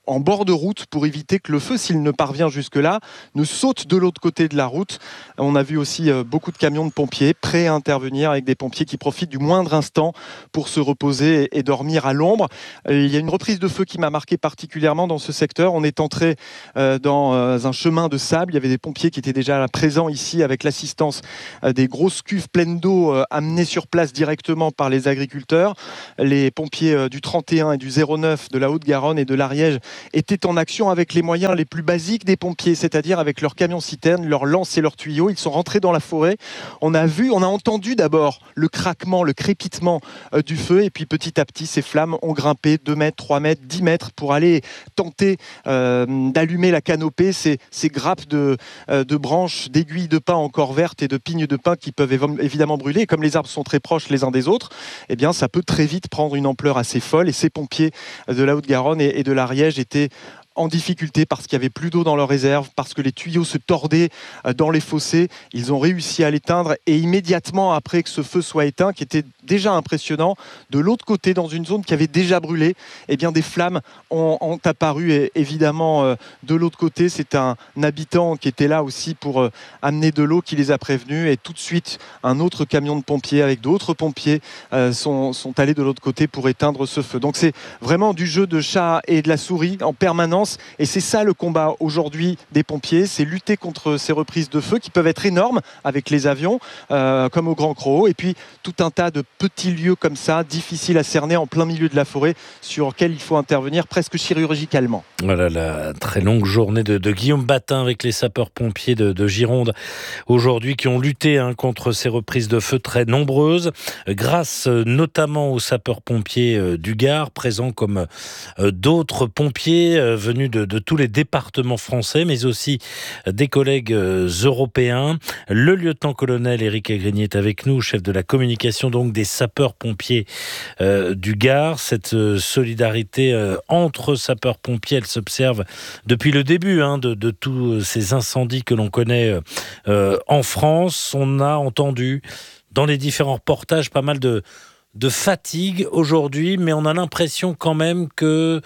en bord de route pour éviter que le feu, s'il ne parvient jusque-là, ne saute de l'autre côté de la route. On a vu aussi beaucoup de camions de pompiers prêts à intervenir, avec des pompiers qui profitent du moindre instant pour se reposer et dormir à l'ombre. Il y a une reprise de feu qui m'a marqué particulièrement dans ce secteur. On est entré dans un chemin de sable. Il y avait des pompiers qui étaient déjà présents ici avec l'assistance des grosses cuves pleines d'eau amenées sur place directement par les agriculteurs. Les pompiers du trente et un et du zéro neuf de la Haute-Garonne et de l'Ariège étaient en action avec les moyens les plus basiques des pompiers, c'est-à-dire avec leurs camions-citernes, leurs lances et leurs tuyaux. Ils sont rentrés dans la forêt. On a vu, on a entendu d'abord le craquement, le crépitement euh, du feu, et puis petit à petit, ces flammes ont grimpé deux mètres, trois mètres, dix mètres pour aller tenter euh, d'allumer la canopée, ces, ces grappes de, euh, de branches, d'aiguilles de pin encore vertes et de pignes de pin qui peuvent év- évidemment brûler. Et comme les arbres sont très proches les uns des autres, eh bien, ça peut très vite prendre une ampleur assez folle. Et ces pompiers de la Haute-Garonne et, et de l'Ariège étaient en difficulté parce qu'il n'y avait plus d'eau dans leurs réserves, parce que les tuyaux se tordaient dans les fossés. Ils ont réussi à l'éteindre, et immédiatement après que ce feu soit éteint, qui était déjà impressionnant, de l'autre côté, dans une zone qui avait déjà brûlé, eh bien des flammes ont, ont apparu, et évidemment euh, de l'autre côté. C'est un habitant qui était là aussi pour euh, amener de l'eau qui les a prévenus, et tout de suite un autre camion de pompiers avec d'autres pompiers euh, sont, sont allés de l'autre côté pour éteindre ce feu. Donc c'est vraiment du jeu de chat et de la souris en permanence. Et c'est ça le combat aujourd'hui des pompiers, c'est lutter contre ces reprises de feu qui peuvent être énormes avec les avions, euh, comme au Grand Croc, et puis tout un tas de petits lieux comme ça, difficiles à cerner en plein milieu de la forêt, sur lesquels il faut intervenir presque chirurgicalement. Voilà la très longue journée de, de Guillaume Batin avec les sapeurs-pompiers de, de Gironde aujourd'hui, qui ont lutté hein, contre ces reprises de feu très nombreuses, grâce notamment aux sapeurs-pompiers du Gard, présents comme euh, d'autres pompiers euh, venus De, de tous les départements français, mais aussi des collègues euh, européens. Le lieutenant-colonel Éric Agrigny est avec nous, chef de la communication donc des sapeurs-pompiers euh, du Gard. Cette euh, solidarité euh, entre sapeurs-pompiers, elle s'observe depuis le début hein, de, de tous ces incendies que l'on connaît euh, en France. On a entendu dans les différents reportages pas mal de, de fatigue aujourd'hui, mais on a l'impression quand même que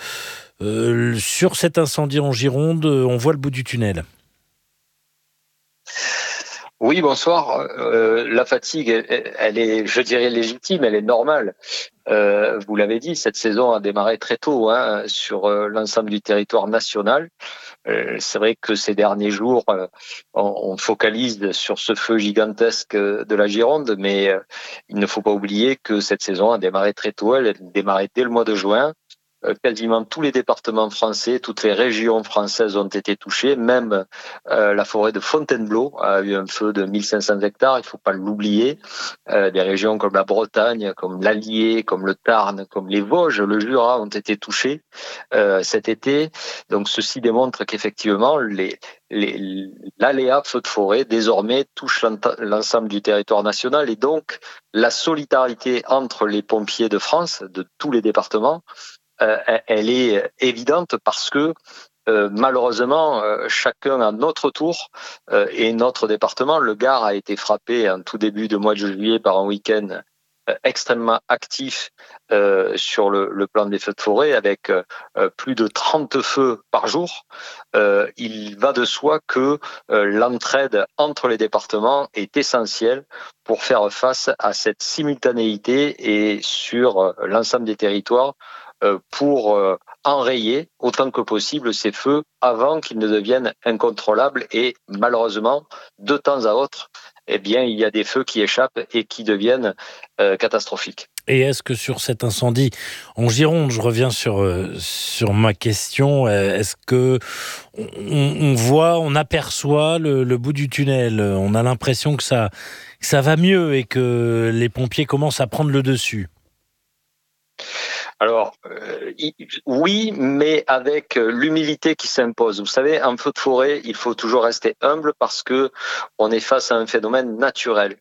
Euh, sur cet incendie en Gironde, on voit le bout du tunnel. Oui, bonsoir. Euh, la fatigue, elle, elle est, je dirais, légitime, elle est normale. Euh, vous l'avez dit, cette saison a démarré très tôt hein, sur euh, l'ensemble du territoire national. Euh, c'est vrai que ces derniers jours, euh, on, on focalise sur ce feu gigantesque de la Gironde, mais euh, il ne faut pas oublier que cette saison a démarré très tôt. Elle a démarré dès le mois de juin. Quasiment tous les départements français, toutes les régions françaises ont été touchées. Même euh, la forêt de Fontainebleau a eu un feu de mille cinq cents hectares, il ne faut pas l'oublier. Euh, des régions comme la Bretagne, comme l'Allier, comme le Tarn, comme les Vosges, le Jura ont été touchés euh, cet été. Donc ceci démontre qu'effectivement, les, les, l'aléa feu de forêt désormais touche l'ensemble du territoire national, et donc la solidarité entre les pompiers de France, de tous les départements, Euh, elle est évidente parce que euh, malheureusement, euh, chacun à notre tour euh, et notre département, le Gard a été frappé en tout début de mois de juillet par un week-end euh, extrêmement actif euh, sur le, le plan des feux de forêt, avec euh, plus de trente feux par jour. Euh, il va de soi que euh, l'entraide entre les départements est essentielle pour faire face à cette simultanéité et sur euh, l'ensemble des territoires, pour euh, enrayer autant que possible ces feux avant qu'ils ne deviennent incontrôlables. Et malheureusement, de temps à autre, eh bien, il y a des feux qui échappent et qui deviennent euh, catastrophiques. Et est-ce que sur cet incendie en Gironde, je reviens sur, euh, sur ma question, est-ce que on, on voit, on aperçoit le, le bout du tunnel? On a l'impression que ça, que ça va mieux et que les pompiers commencent à prendre le dessus? Alors, euh, oui, mais avec l'humilité qui s'impose. Vous savez, en feu de forêt, il faut toujours rester humble parce que on est face à un phénomène naturel.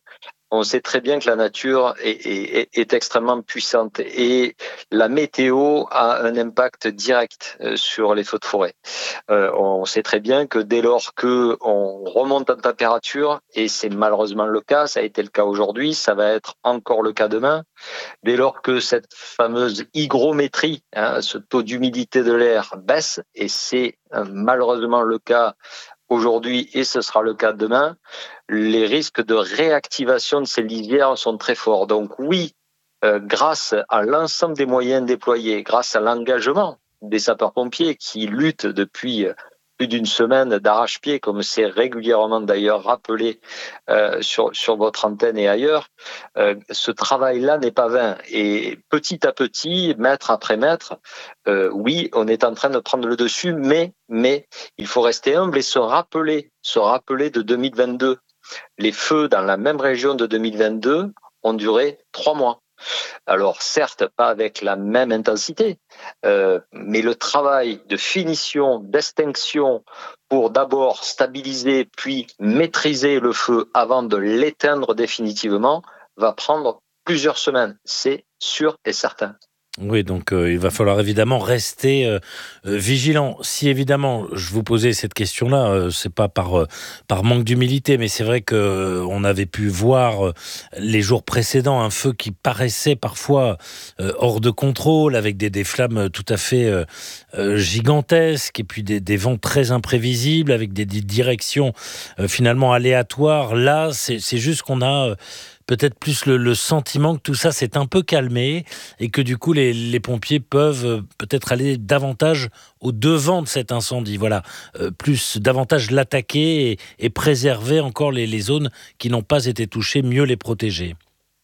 on sait très bien que la nature est, est, est extrêmement puissante et la météo a un impact direct sur les feux de forêt. Euh, on sait très bien que dès lors que on remonte en température, et c'est malheureusement le cas, ça a été le cas aujourd'hui, ça va être encore le cas demain, dès lors que cette fameuse hygrométrie, hein, ce taux d'humidité de l'air baisse, et c'est euh, malheureusement le cas aujourd'hui et ce sera le cas demain, les risques de réactivation de ces lisières sont très forts. Donc oui, euh, grâce à l'ensemble des moyens déployés, grâce à l'engagement des sapeurs-pompiers qui luttent depuis plus d'une semaine d'arrache-pied, comme c'est régulièrement d'ailleurs rappelé euh, sur, sur votre antenne et ailleurs, euh, ce travail-là n'est pas vain. Et petit à petit, mètre après mètre, euh, oui, on est en train de prendre le dessus, mais, mais il faut rester humble et se rappeler, se rappeler de deux mille vingt-deux. Les feux dans la même région de deux mille vingt-deux ont duré trois mois. Alors certes, pas avec la même intensité, euh, mais le travail de finition, d'extinction pour d'abord stabiliser puis maîtriser le feu avant de l'éteindre définitivement va prendre plusieurs semaines, c'est sûr et certain. Oui, donc euh, il va falloir évidemment rester euh, euh, vigilant. Si évidemment, je vous posais cette question-là, euh, c'est pas par euh, par manque d'humilité, mais c'est vrai que euh, on avait pu voir euh, les jours précédents un feu qui paraissait parfois euh, hors de contrôle, avec des, des flammes tout à fait euh, euh, gigantesques, et puis des, des vents très imprévisibles, avec des, des directions euh, finalement aléatoires. Là, c'est, c'est juste qu'on a euh, peut-être plus le, le sentiment que tout ça s'est un peu calmé et que du coup les, les pompiers peuvent peut-être aller davantage au devant de cet incendie, voilà, euh, plus davantage l'attaquer et, et préserver encore les, les zones qui n'ont pas été touchées, mieux les protéger.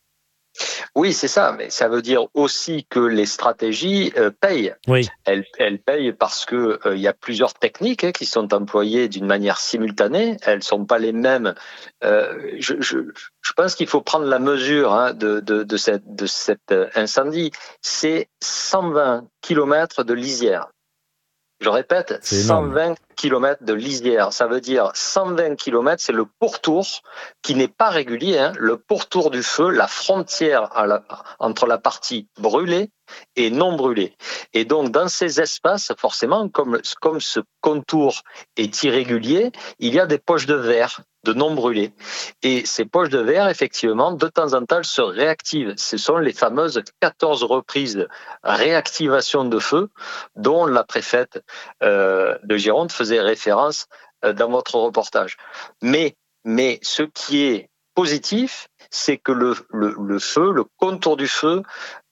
Oui, c'est ça, mais ça veut dire aussi que les stratégies euh, payent. Oui. Elles, elles payent parce que euh, il y a plusieurs techniques hein, qui sont employées d'une manière simultanée. Elles sont pas les mêmes. Euh, je, je, je pense qu'il faut prendre la mesure hein, de, de, de, cette, de cet incendie. C'est cent vingt kilomètres de lisière. Je répète, cent vingt kilomètres de lisière. Ça veut dire cent vingt kilomètres, c'est le pourtour qui n'est pas régulier, hein, le pourtour du feu, la frontière à la, entre la partie brûlée et non brûlée. Et donc, dans ces espaces, forcément, comme, comme ce contour est irrégulier, il y a des poches de verre de non brûlés. Et ces poches de verre, effectivement, de temps en temps, se réactivent. Ce sont les fameuses quatorze reprises de réactivation de feu dont la préfète euh, de Gironde faisait référence euh, dans votre reportage. Mais, mais ce qui est positif, c'est que le, le, le feu, le contour du feu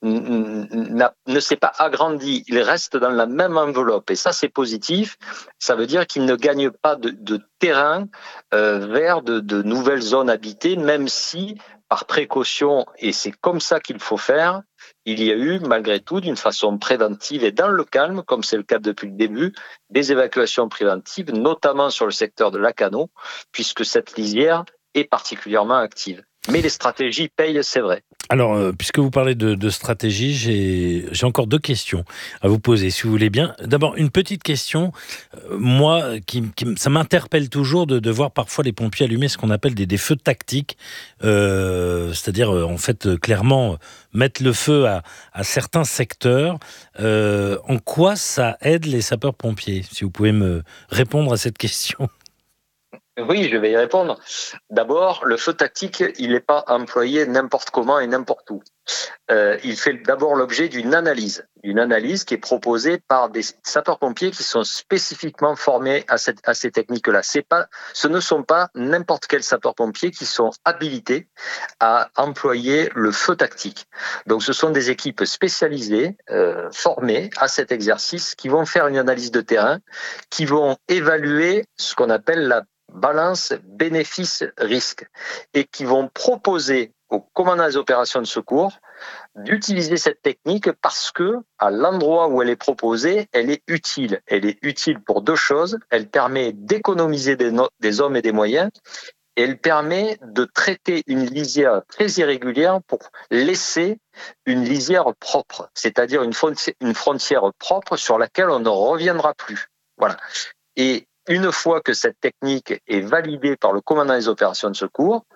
ne s'est pas agrandi, il reste dans la même enveloppe. Et ça, c'est positif. Ça veut dire qu'il ne gagne pas de, de terrain euh, vers de, de nouvelles zones habitées, même si, par précaution, et c'est comme ça qu'il faut faire, il y a eu, malgré tout, d'une façon préventive et dans le calme, comme c'est le cas depuis le début, des évacuations préventives, notamment sur le secteur de Lacanau, puisque cette lisière est particulièrement active. Mais les stratégies payent, c'est vrai. Alors, euh, puisque vous parlez de, de stratégie, j'ai, j'ai encore deux questions à vous poser, si vous voulez bien. D'abord, une petite question. Euh, moi, qui, qui, ça m'interpelle toujours de, de voir parfois les pompiers allumer ce qu'on appelle des, des feux tactiques. Euh, c'est-à-dire, euh, en fait, euh, clairement, euh, mettre le feu à, à certains secteurs. Euh, en quoi ça aide les sapeurs-pompiers? Si vous pouvez me répondre à cette question. Oui, je vais y répondre. D'abord, le feu tactique, il n'est pas employé n'importe comment et n'importe où. Euh, il fait d'abord l'objet d'une analyse, une analyse qui est proposée par des sapeurs-pompiers qui sont spécifiquement formés à, cette, à ces techniques-là. C'est pas, ce ne sont pas n'importe quels sapeurs-pompiers qui sont habilités à employer le feu tactique. Donc, ce sont des équipes spécialisées, euh, formées à cet exercice, qui vont faire une analyse de terrain, qui vont évaluer ce qu'on appelle la balance bénéfice-risque et qui vont proposer aux commandants des opérations de secours d'utiliser cette technique parce que, à l'endroit où elle est proposée, elle est utile. Elle est utile pour deux choses. Elle permet d'économiser des, no- des hommes et des moyens et elle permet de traiter une lisière très irrégulière pour laisser une lisière propre, c'est-à-dire une frontière, une frontière propre sur laquelle on ne reviendra plus. Voilà. Et une fois que cette technique est validée par le commandant des opérations de secours,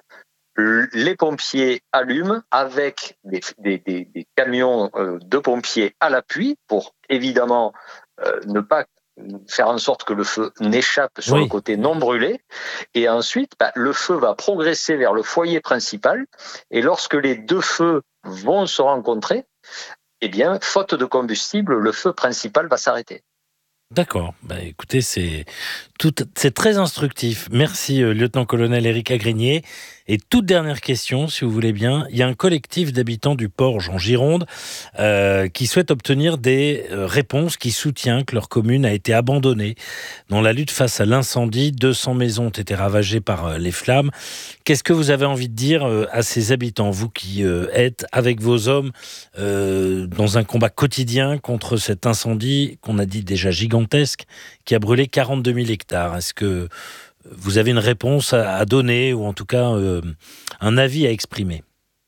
les pompiers allument avec des, des, des, des camions de pompiers à l'appui pour évidemment euh, ne pas faire en sorte que le feu n'échappe sur oui. le côté non brûlé. Et ensuite, bah, le feu va progresser vers le foyer principal. Et lorsque les deux feux vont se rencontrer, eh bien, faute de combustible, le feu principal va s'arrêter. D'accord. Bah, écoutez, c'est tout, c'est très instructif. Merci, euh, lieutenant-colonel Éric Agrigné. Et toute dernière question, si vous voulez bien. Il y a un collectif d'habitants du Porge en Gironde euh, qui souhaite obtenir des euh, réponses, qui soutient que leur commune a été abandonnée dans la lutte face à l'incendie. deux cents maisons ont été ravagées par euh, les flammes. Qu'est-ce que vous avez envie de dire euh, à ces habitants, vous qui euh, êtes avec vos hommes euh, dans un combat quotidien contre cet incendie qu'on a dit déjà gigantesque, qui a brûlé quarante-deux mille hectares. Est-ce que vous avez une réponse à donner ou en tout cas euh, un avis à exprimer?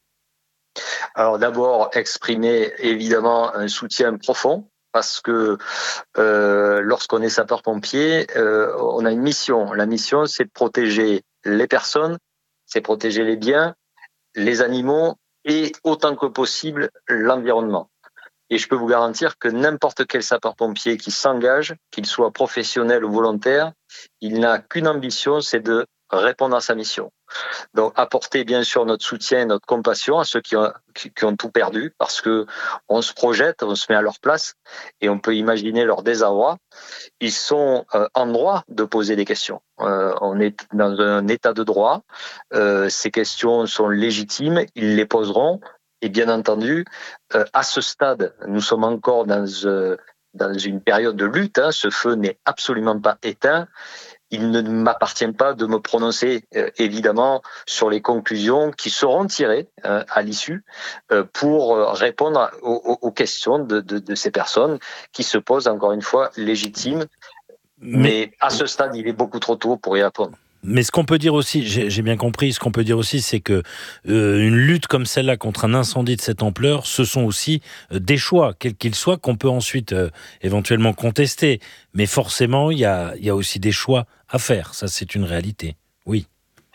Alors d'abord, exprimer évidemment un soutien profond parce que euh, lorsqu'on est sapeur-pompier, euh, on a une mission. La mission, c'est de protéger les personnes, c'est protéger les biens, les animaux et autant que possible l'environnement. Et je peux vous garantir que n'importe quel sapeur-pompier qui s'engage, qu'il soit professionnel ou volontaire, il n'a qu'une ambition, c'est de répondre à sa mission. Donc, apporter bien sûr notre soutien et notre compassion à ceux qui ont, qui, qui ont tout perdu, parce que on se projette, on se met à leur place et on peut imaginer leur désarroi. Ils sont euh, en droit de poser des questions. Euh, on est dans un état de droit. Euh, ces questions sont légitimes, ils les poseront. Et bien entendu, euh, à ce stade, nous sommes encore dans, euh, dans une période de lutte. Hein. Ce feu n'est absolument pas éteint. Il ne m'appartient pas de me prononcer, euh, évidemment, sur les conclusions qui seront tirées euh, à l'issue euh, pour répondre aux, aux questions de, de, de ces personnes qui se posent, encore une fois, légitimes. Mais, Mais à ce stade, il est beaucoup trop tôt pour y répondre. Mais ce qu'on peut dire aussi, j'ai, j'ai bien compris, ce qu'on peut dire aussi, c'est que euh, une lutte comme celle-là contre un incendie de cette ampleur, ce sont aussi euh, des choix, quels qu'ils soient, qu'on peut ensuite euh, éventuellement contester. Mais forcément, il y a, il y a aussi des choix à faire. Ça, c'est une réalité. Oui.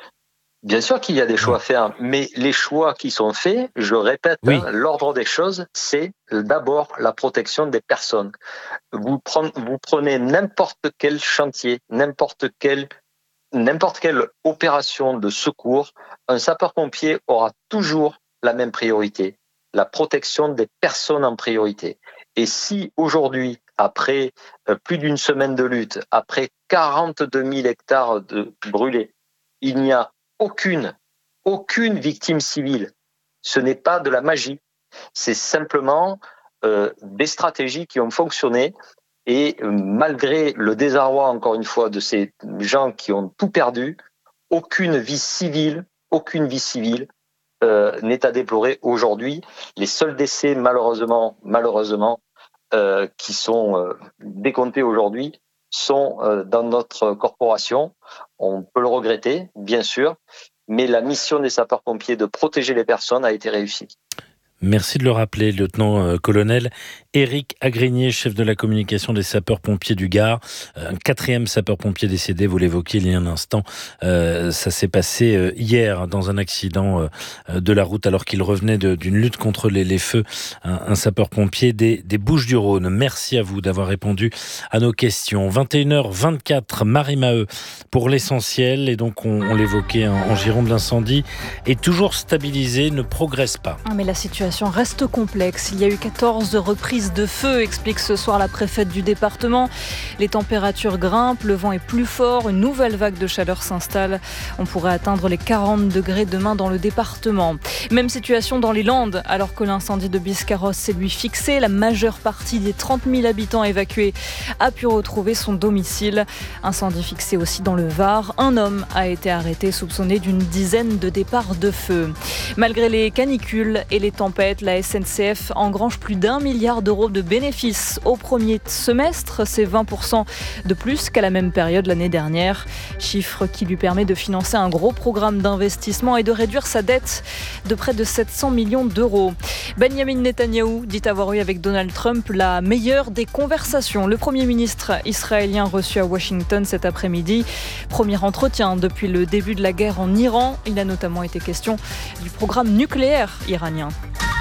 Bien sûr qu'il y a des choix à faire, mais les choix qui sont faits, je répète, oui. hein, l'ordre des choses, c'est d'abord la protection des personnes. Vous prenez, vous prenez n'importe quel chantier, n'importe quel N'importe quelle opération de secours, un sapeur-pompier aura toujours la même priorité, la protection des personnes en priorité. Et si aujourd'hui, après euh, plus d'une semaine de lutte, après quarante-deux mille hectares de brûlés, il n'y a aucune, aucune victime civile, ce n'est pas de la magie, c'est simplement euh, des stratégies qui ont fonctionné. Et malgré le désarroi, encore une fois, de ces gens qui ont tout perdu, aucune vie civile, aucune vie civile euh, n'est à déplorer aujourd'hui. Les seuls décès, malheureusement, malheureusement, euh, qui sont euh, décomptés aujourd'hui, sont euh, dans notre corporation. On peut le regretter, bien sûr, mais la mission des sapeurs-pompiers de protéger les personnes a été réussie. Merci de le rappeler, lieutenant-colonel Éric Agrigné, chef de la communication des sapeurs-pompiers du Gard. Un quatrième sapeur-pompier décédé, vous l'évoquiez il y a un instant. Euh, ça s'est passé hier dans un accident de la route alors qu'il revenait de, d'une lutte contre les, les feux. Un, un sapeur-pompier des, des Bouches-du-Rhône. Merci à vous d'avoir répondu à nos questions. vingt et une heures vingt-quatre, Marie Maheu pour l'essentiel. Et donc, on, on l'évoquait en, en Gironde, l'incendie est toujours stabilisé, ne progresse pas. Ah, mais la situation reste complexe. Il y a eu quatorze reprises de feu, explique ce soir la préfète du département. Les températures grimpent, le vent est plus fort, une nouvelle vague de chaleur s'installe. On pourrait atteindre les quarante degrés demain dans le département. Même situation dans les Landes, alors que l'incendie de Biscarrosse s'est lui fixé. La majeure partie des trente mille habitants évacués a pu retrouver son domicile. Incendie fixé aussi dans le Var. Un homme a été arrêté soupçonné d'une dizaine de départs de feu. Malgré les canicules et les températures tempête, la S N C F engrange plus d'un milliard d'euros de bénéfices au premier semestre. C'est vingt pour cent de plus qu'à la même période l'année dernière. Chiffre qui lui permet de financer un gros programme d'investissement et de réduire sa dette de près de sept cents millions d'euros. Benjamin Netanyahou dit avoir eu avec Donald Trump la meilleure des conversations. Le Premier ministre israélien reçu à Washington cet après-midi. Premier entretien depuis le début de la guerre en Iran. Il a notamment été question du programme nucléaire iranien.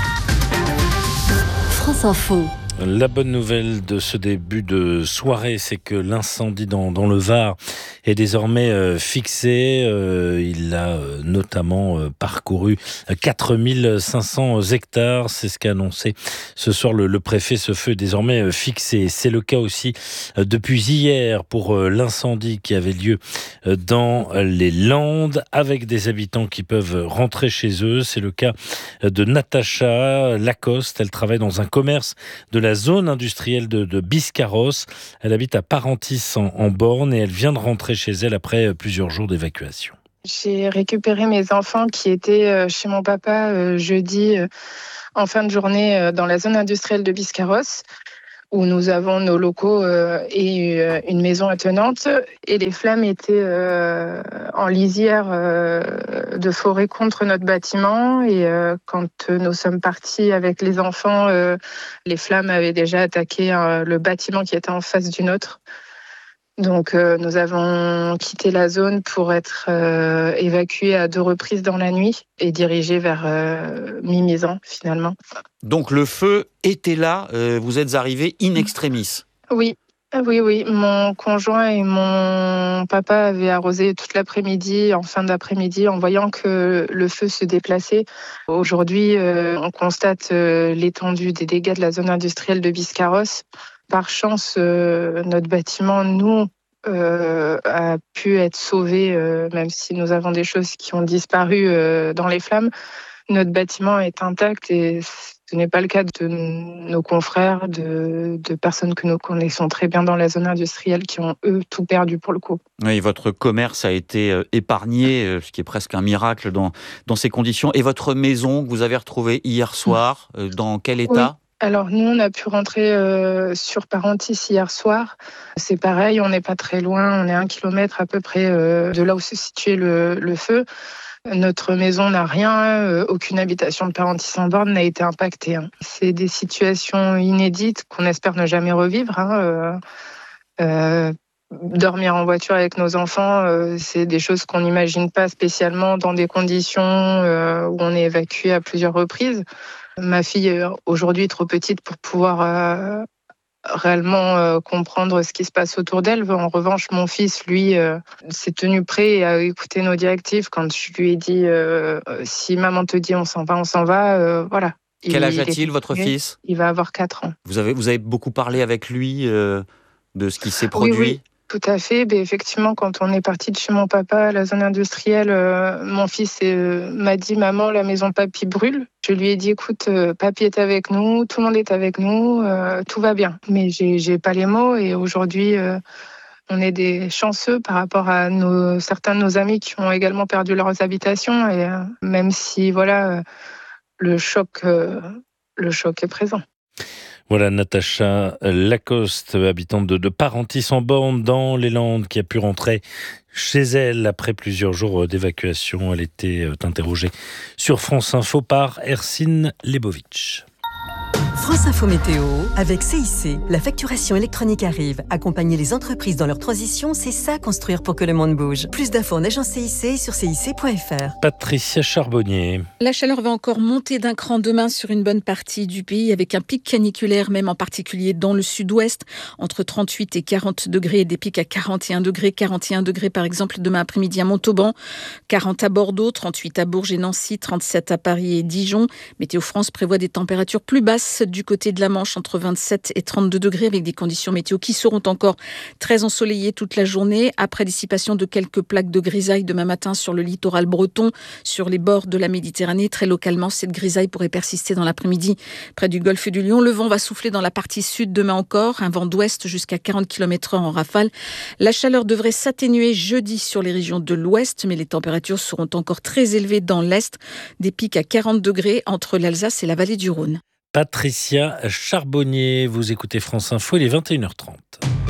France Info. La bonne nouvelle de ce début de soirée, c'est que l'incendie dans, dans le Var est désormais euh, fixé. Euh, il a euh, notamment euh, parcouru quatre mille cinq cents hectares. C'est ce qu'a annoncé ce soir le, le préfet. Ce feu est désormais euh, fixé. C'est le cas aussi euh, depuis hier pour euh, l'incendie qui avait lieu euh, dans les Landes avec des habitants qui peuvent rentrer chez eux. C'est le cas de Natacha Lacoste. Elle travaille dans un commerce de la la zone industrielle de, de Biscarrosse. Elle habite à Parentis en, en Borne et elle vient de rentrer chez elle après plusieurs jours d'évacuation. J'ai récupéré mes enfants qui étaient chez mon papa jeudi en fin de journée dans la zone industrielle de Biscarrosse, où nous avons nos locaux et une maison attenante. Et les flammes étaient en lisière de forêt contre notre bâtiment. Et quand nous sommes partis avec les enfants, les flammes avaient déjà attaqué le bâtiment qui était en face du nôtre. Donc euh, nous avons quitté la zone pour être euh, évacués à deux reprises dans la nuit et dirigés vers euh, Mimizan finalement. Donc le feu était là, euh, vous êtes arrivés in extremis. Oui, oui, oui. Mon conjoint et mon papa avaient arrosé toute l'après-midi, en fin d'après-midi, en voyant que le feu se déplaçait. Aujourd'hui, euh, on constate euh, l'étendue des dégâts de la zone industrielle de Biscarrosse. Par chance, euh, notre bâtiment, nous, euh, a pu être sauvé, euh, même si nous avons des choses qui ont disparu euh, dans les flammes. Notre bâtiment est intact et ce n'est pas le cas de nos confrères, de, de personnes que nous connaissons très bien dans la zone industrielle qui ont, eux, tout perdu pour le coup. Oui, votre commerce a été épargné, ce qui est presque un miracle dans, dans ces conditions. Et votre maison que vous avez retrouvée hier soir, dans quel état ? Oui. Alors nous, on a pu rentrer euh, sur Parentis hier soir. C'est pareil, on n'est pas très loin, on est à un kilomètre à peu près euh, de là où se situait le, le feu. Notre maison n'a rien, euh, aucune habitation de Parentis en Borne n'a été impactée. Hein. C'est des situations inédites qu'on espère ne jamais revivre. Hein. Euh, euh, dormir en voiture avec nos enfants, euh, c'est des choses qu'on n'imagine pas spécialement dans des conditions euh, où on est évacué à plusieurs reprises. Ma fille est aujourd'hui trop petite pour pouvoir euh, réellement euh, comprendre ce qui se passe autour d'elle. En revanche, mon fils, lui, euh, s'est tenu prêt et a écouté nos directives quand je lui ai dit euh, si maman te dit on s'en va, on s'en va, euh, voilà. Quel il, âge a-t-il, il votre fils ? Il va avoir quatre ans. Vous avez, vous avez beaucoup parlé avec lui euh, de ce qui s'est produit ? Oui, oui. Tout à fait. Ben, effectivement, quand on est parti de chez mon papa à la zone industrielle, euh, mon fils euh, m'a dit « Maman, la maison papy brûle ». Je lui ai dit « Écoute, euh, papy est avec nous, tout le monde est avec nous, euh, tout va bien ». Mais j'ai, j'ai pas les mots et aujourd'hui, euh, on est des chanceux par rapport à nos, certains de nos amis qui ont également perdu leurs habitations. Et euh, même si, voilà, euh, le choc, euh, le choc est présent. Voilà Natacha Lacoste, habitante de, de Parentis en Borne dans les Landes, qui a pu rentrer chez elle après plusieurs jours d'évacuation. Elle était interrogée sur France Info par Ercine Lebovitch. France Info Météo, avec C I C, la facturation électronique arrive. Accompagner les entreprises dans leur transition, c'est ça construire pour que le monde bouge. Plus d'infos en agence C I C sur C I C point F R. Patricia Charbonnier. La chaleur va encore monter d'un cran demain sur une bonne partie du pays, avec un pic caniculaire, même en particulier dans le sud-ouest, entre trente-huit et quarante degrés, et des pics à quarante et un degrés. quarante et un degrés par exemple demain après-midi à Montauban, quarante à Bordeaux, trente-huit à Bourges et Nancy, trente-sept à Paris et Dijon. Météo France prévoit des températures plus basses du du côté de la Manche entre vingt-sept et trente-deux degrés avec des conditions météo qui seront encore très ensoleillées toute la journée après dissipation de quelques plaques de grisaille demain matin sur le littoral breton, sur les bords de la Méditerranée. Très localement, cette grisaille pourrait persister dans l'après-midi près du golfe du Lion. Le vent va souffler dans la partie sud demain encore, un vent d'ouest jusqu'à quarante kilomètres heure en rafale. La chaleur devrait s'atténuer jeudi sur les régions de l'ouest, mais les températures seront encore très élevées dans l'est, des pics à quarante degrés entre l'Alsace et la vallée du Rhône. Patricia Charbonnier, vous écoutez France Info, il est vingt et une heures trente.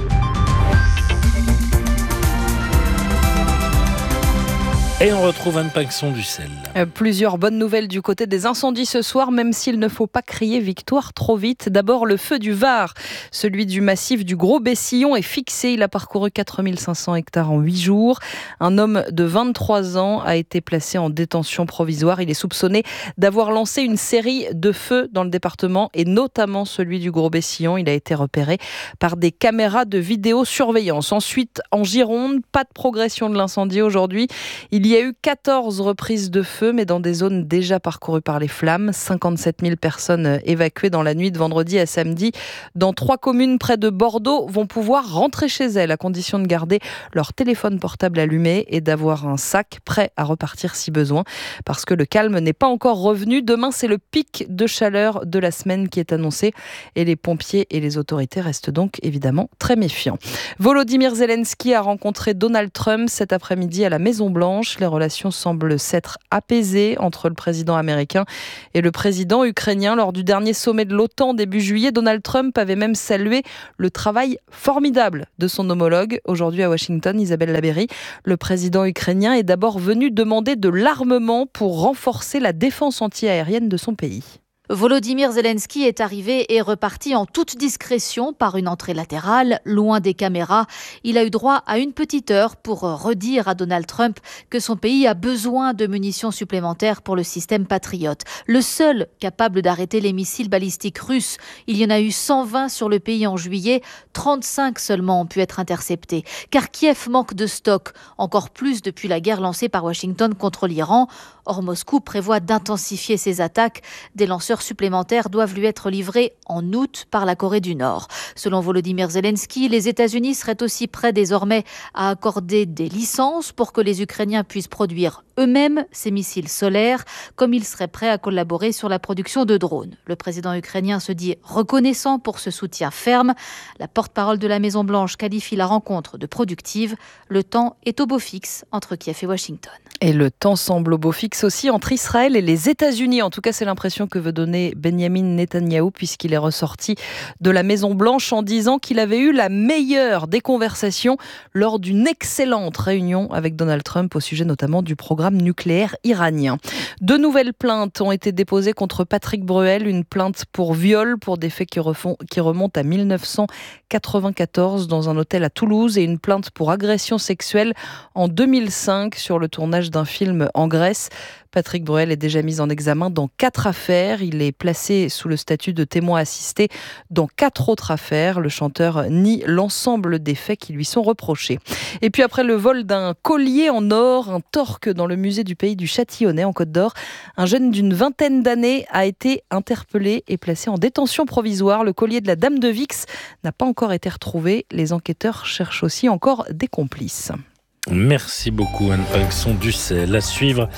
Et on retrouve Anne Paxson-Ducel. Euh, plusieurs bonnes nouvelles du côté des incendies ce soir, même s'il ne faut pas crier victoire trop vite. D'abord, le feu du Var, celui du massif du Gros Bessillon est fixé. Il a parcouru quatre mille cinq cents hectares en huit jours. Un homme de vingt-trois ans a été placé en détention provisoire. Il est soupçonné d'avoir lancé une série de feux dans le département et notamment celui du Gros Bessillon. Il a été repéré par des caméras de vidéosurveillance. Ensuite, en Gironde, pas de progression de l'incendie aujourd'hui. Il Il y a eu quatorze reprises de feu, mais dans des zones déjà parcourues par les flammes. cinquante-sept mille personnes évacuées dans la nuit de vendredi à samedi. Dans trois communes près de Bordeaux vont pouvoir rentrer chez elles à condition de garder leur téléphone portable allumé et d'avoir un sac prêt à repartir si besoin. Parce que le calme n'est pas encore revenu. Demain, c'est le pic de chaleur de la semaine qui est annoncé. Et les pompiers et les autorités restent donc évidemment très méfiants. Volodymyr Zelensky a rencontré Donald Trump cet après-midi à la Maison-Blanche. Les relations semblent s'être apaisées entre le président américain et le président ukrainien. Lors du dernier sommet de l'OTAN début juillet, Donald Trump avait même salué le travail formidable de son homologue. Aujourd'hui à Washington, Isabelle Labéry, le président ukrainien est d'abord venu demander de l'armement pour renforcer la défense anti-aérienne de son pays. Volodymyr Zelensky est arrivé et reparti en toute discrétion par une entrée latérale, loin des caméras. Il a eu droit à une petite heure pour redire à Donald Trump que son pays a besoin de munitions supplémentaires pour le système Patriot. Le seul capable d'arrêter les missiles balistiques russes. Il y en a eu cent vingt sur le pays en juillet, trente-cinq seulement ont pu être interceptés. Car Kiev manque de stock, encore plus depuis la guerre lancée par Washington contre l'Iran. Or, Moscou prévoit d'intensifier ses attaques. Des lanceurs supplémentaires doivent lui être livrés en août par la Corée du Nord. Selon Volodymyr Zelensky, les États-Unis seraient aussi prêts désormais à accorder des licences pour que les Ukrainiens puissent produire eux-mêmes ces missiles solaires, comme ils seraient prêts à collaborer sur la production de drones. Le président ukrainien se dit reconnaissant pour ce soutien ferme. La porte-parole de la Maison-Blanche qualifie la rencontre de productive. Le temps est au beau fixe entre Kiev et Washington. Et le temps semble au beau fixe aussi entre Israël et les États-Unis. En tout cas, c'est l'impression que veut donner Benjamin Netanyahou, puisqu'il est ressorti de la Maison-Blanche en disant qu'il avait eu la meilleure des conversations lors d'une excellente réunion avec Donald Trump au sujet notamment du programme nucléaire iranien. De nouvelles plaintes ont été déposées contre Patrick Bruel, une plainte pour viol pour des faits qui, refont, qui remontent à mille neuf cent quatre-vingt-quatorze dans un hôtel à Toulouse et une plainte pour agression sexuelle en deux mille cinq sur le tournage d'un film en Grèce. Patrick Bruel est déjà mis en examen dans quatre affaires. Il est placé sous le statut de témoin assisté dans quatre autres affaires. Le chanteur nie l'ensemble des faits qui lui sont reprochés. Et puis après le vol d'un collier en or, un torque dans le musée du pays du Châtillonnais en Côte d'Or, un jeune d'une vingtaine d'années a été interpellé et placé en détention provisoire. Le collier de la Dame de Vix n'a pas encore été retrouvé. Les enquêteurs cherchent aussi encore des complices. Merci beaucoup Anne Paxson-Ducel. À suivre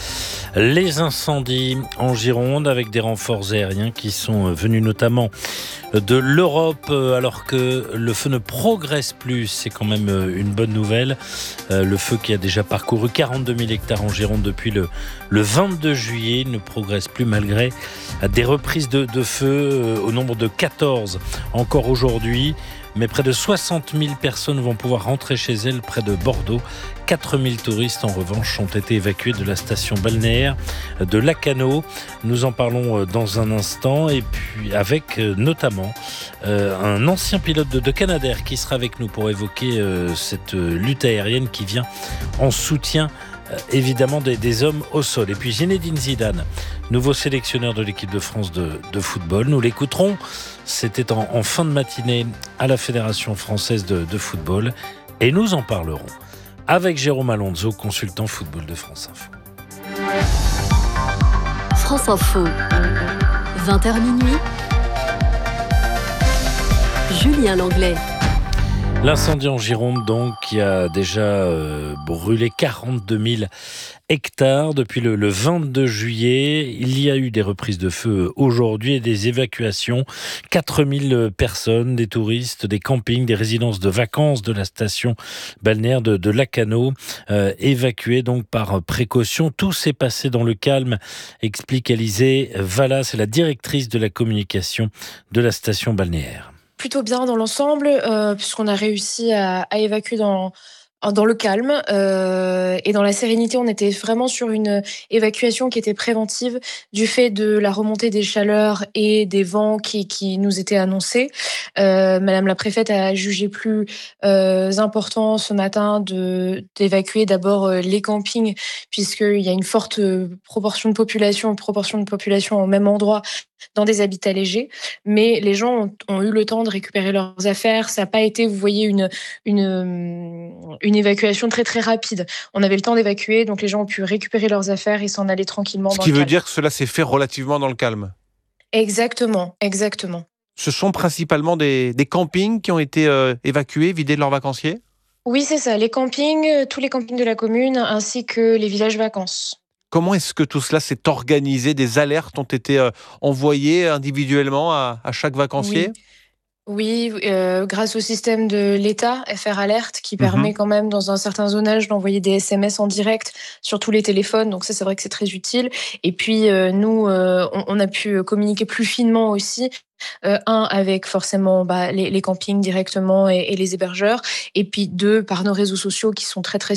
les incendies en Gironde avec des renforts aériens qui sont venus notamment de l'Europe alors que le feu ne progresse plus. C'est quand même une bonne nouvelle. Le feu qui a déjà parcouru quarante-deux mille hectares en Gironde depuis le, le vingt-deux juillet ne progresse plus malgré des reprises de, de feu au nombre de quatorze encore aujourd'hui. Mais près de soixante mille personnes vont pouvoir rentrer chez elles près de Bordeaux. quatre mille touristes, en revanche, ont été évacués de la station balnéaire de Lacanau. Nous en parlons dans un instant. Et puis avec notamment euh, un ancien pilote de, de Canadair qui sera avec nous pour évoquer euh, cette lutte aérienne qui vient en soutien euh, évidemment des, des hommes au sol. Et puis Zinedine Zidane, nouveau sélectionneur de l'équipe de France de, de football. Nous l'écouterons. C'était en, en fin de matinée à la Fédération française de, de football. Et nous en parlerons avec Jérôme Alonso, consultant football de France Info. France Info, vingt heures minuit. Julien Langlais. L'incendie en Gironde, donc, qui a déjà euh, brûlé quarante-deux mille hectares depuis le, le vingt-deux juillet. Il y a eu des reprises de feu aujourd'hui et des évacuations. quatre mille personnes, des touristes, des campings, des résidences de vacances de la station balnéaire de, de Lacanau, euh, évacuées donc par précaution. Tout s'est passé dans le calme, explique Alizée Vallas, c'est la directrice de la communication de la station balnéaire. Plutôt bien dans l'ensemble, euh, puisqu'on a réussi à, à évacuer dans, dans le calme euh, et dans la sérénité. On était vraiment sur une évacuation qui était préventive du fait de la remontée des chaleurs et des vents qui, qui nous étaient annoncés. Euh, Madame la préfète a jugé plus euh, important ce matin de, d'évacuer d'abord euh, les campings, puisqu'il y a une forte proportion de population, proportion de population au même endroit, dans des habitats légers, mais les gens ont, ont eu le temps de récupérer leurs affaires. Ça n'a pas été, vous voyez, une, une, une évacuation très très rapide. On avait le temps d'évacuer, donc les gens ont pu récupérer leurs affaires et s'en aller tranquillement. Ce dans qui le veut calme. dire que cela s'est fait relativement dans le calme. Exactement, exactement. Ce sont principalement des, des campings qui ont été euh, évacués, vidés de leurs vacanciers ? Oui, c'est ça, les campings, tous les campings de la commune, ainsi que les villages vacances. Comment est-ce que tout cela s'est organisé ? Des alertes ont été euh, envoyées individuellement à, à chaque vacancier ? Oui, oui euh, grâce au système de l'État, F R Alert, qui permet mmh. quand même, dans un certain zonage, d'envoyer des S M S en direct sur tous les téléphones. Donc ça, c'est vrai que c'est très utile. Et puis, euh, nous, euh, on, on a pu communiquer plus finement aussi. Euh, un, avec forcément bah, les, les campings directement et, et les hébergeurs. Et puis deux, par nos réseaux sociaux qui sont très, très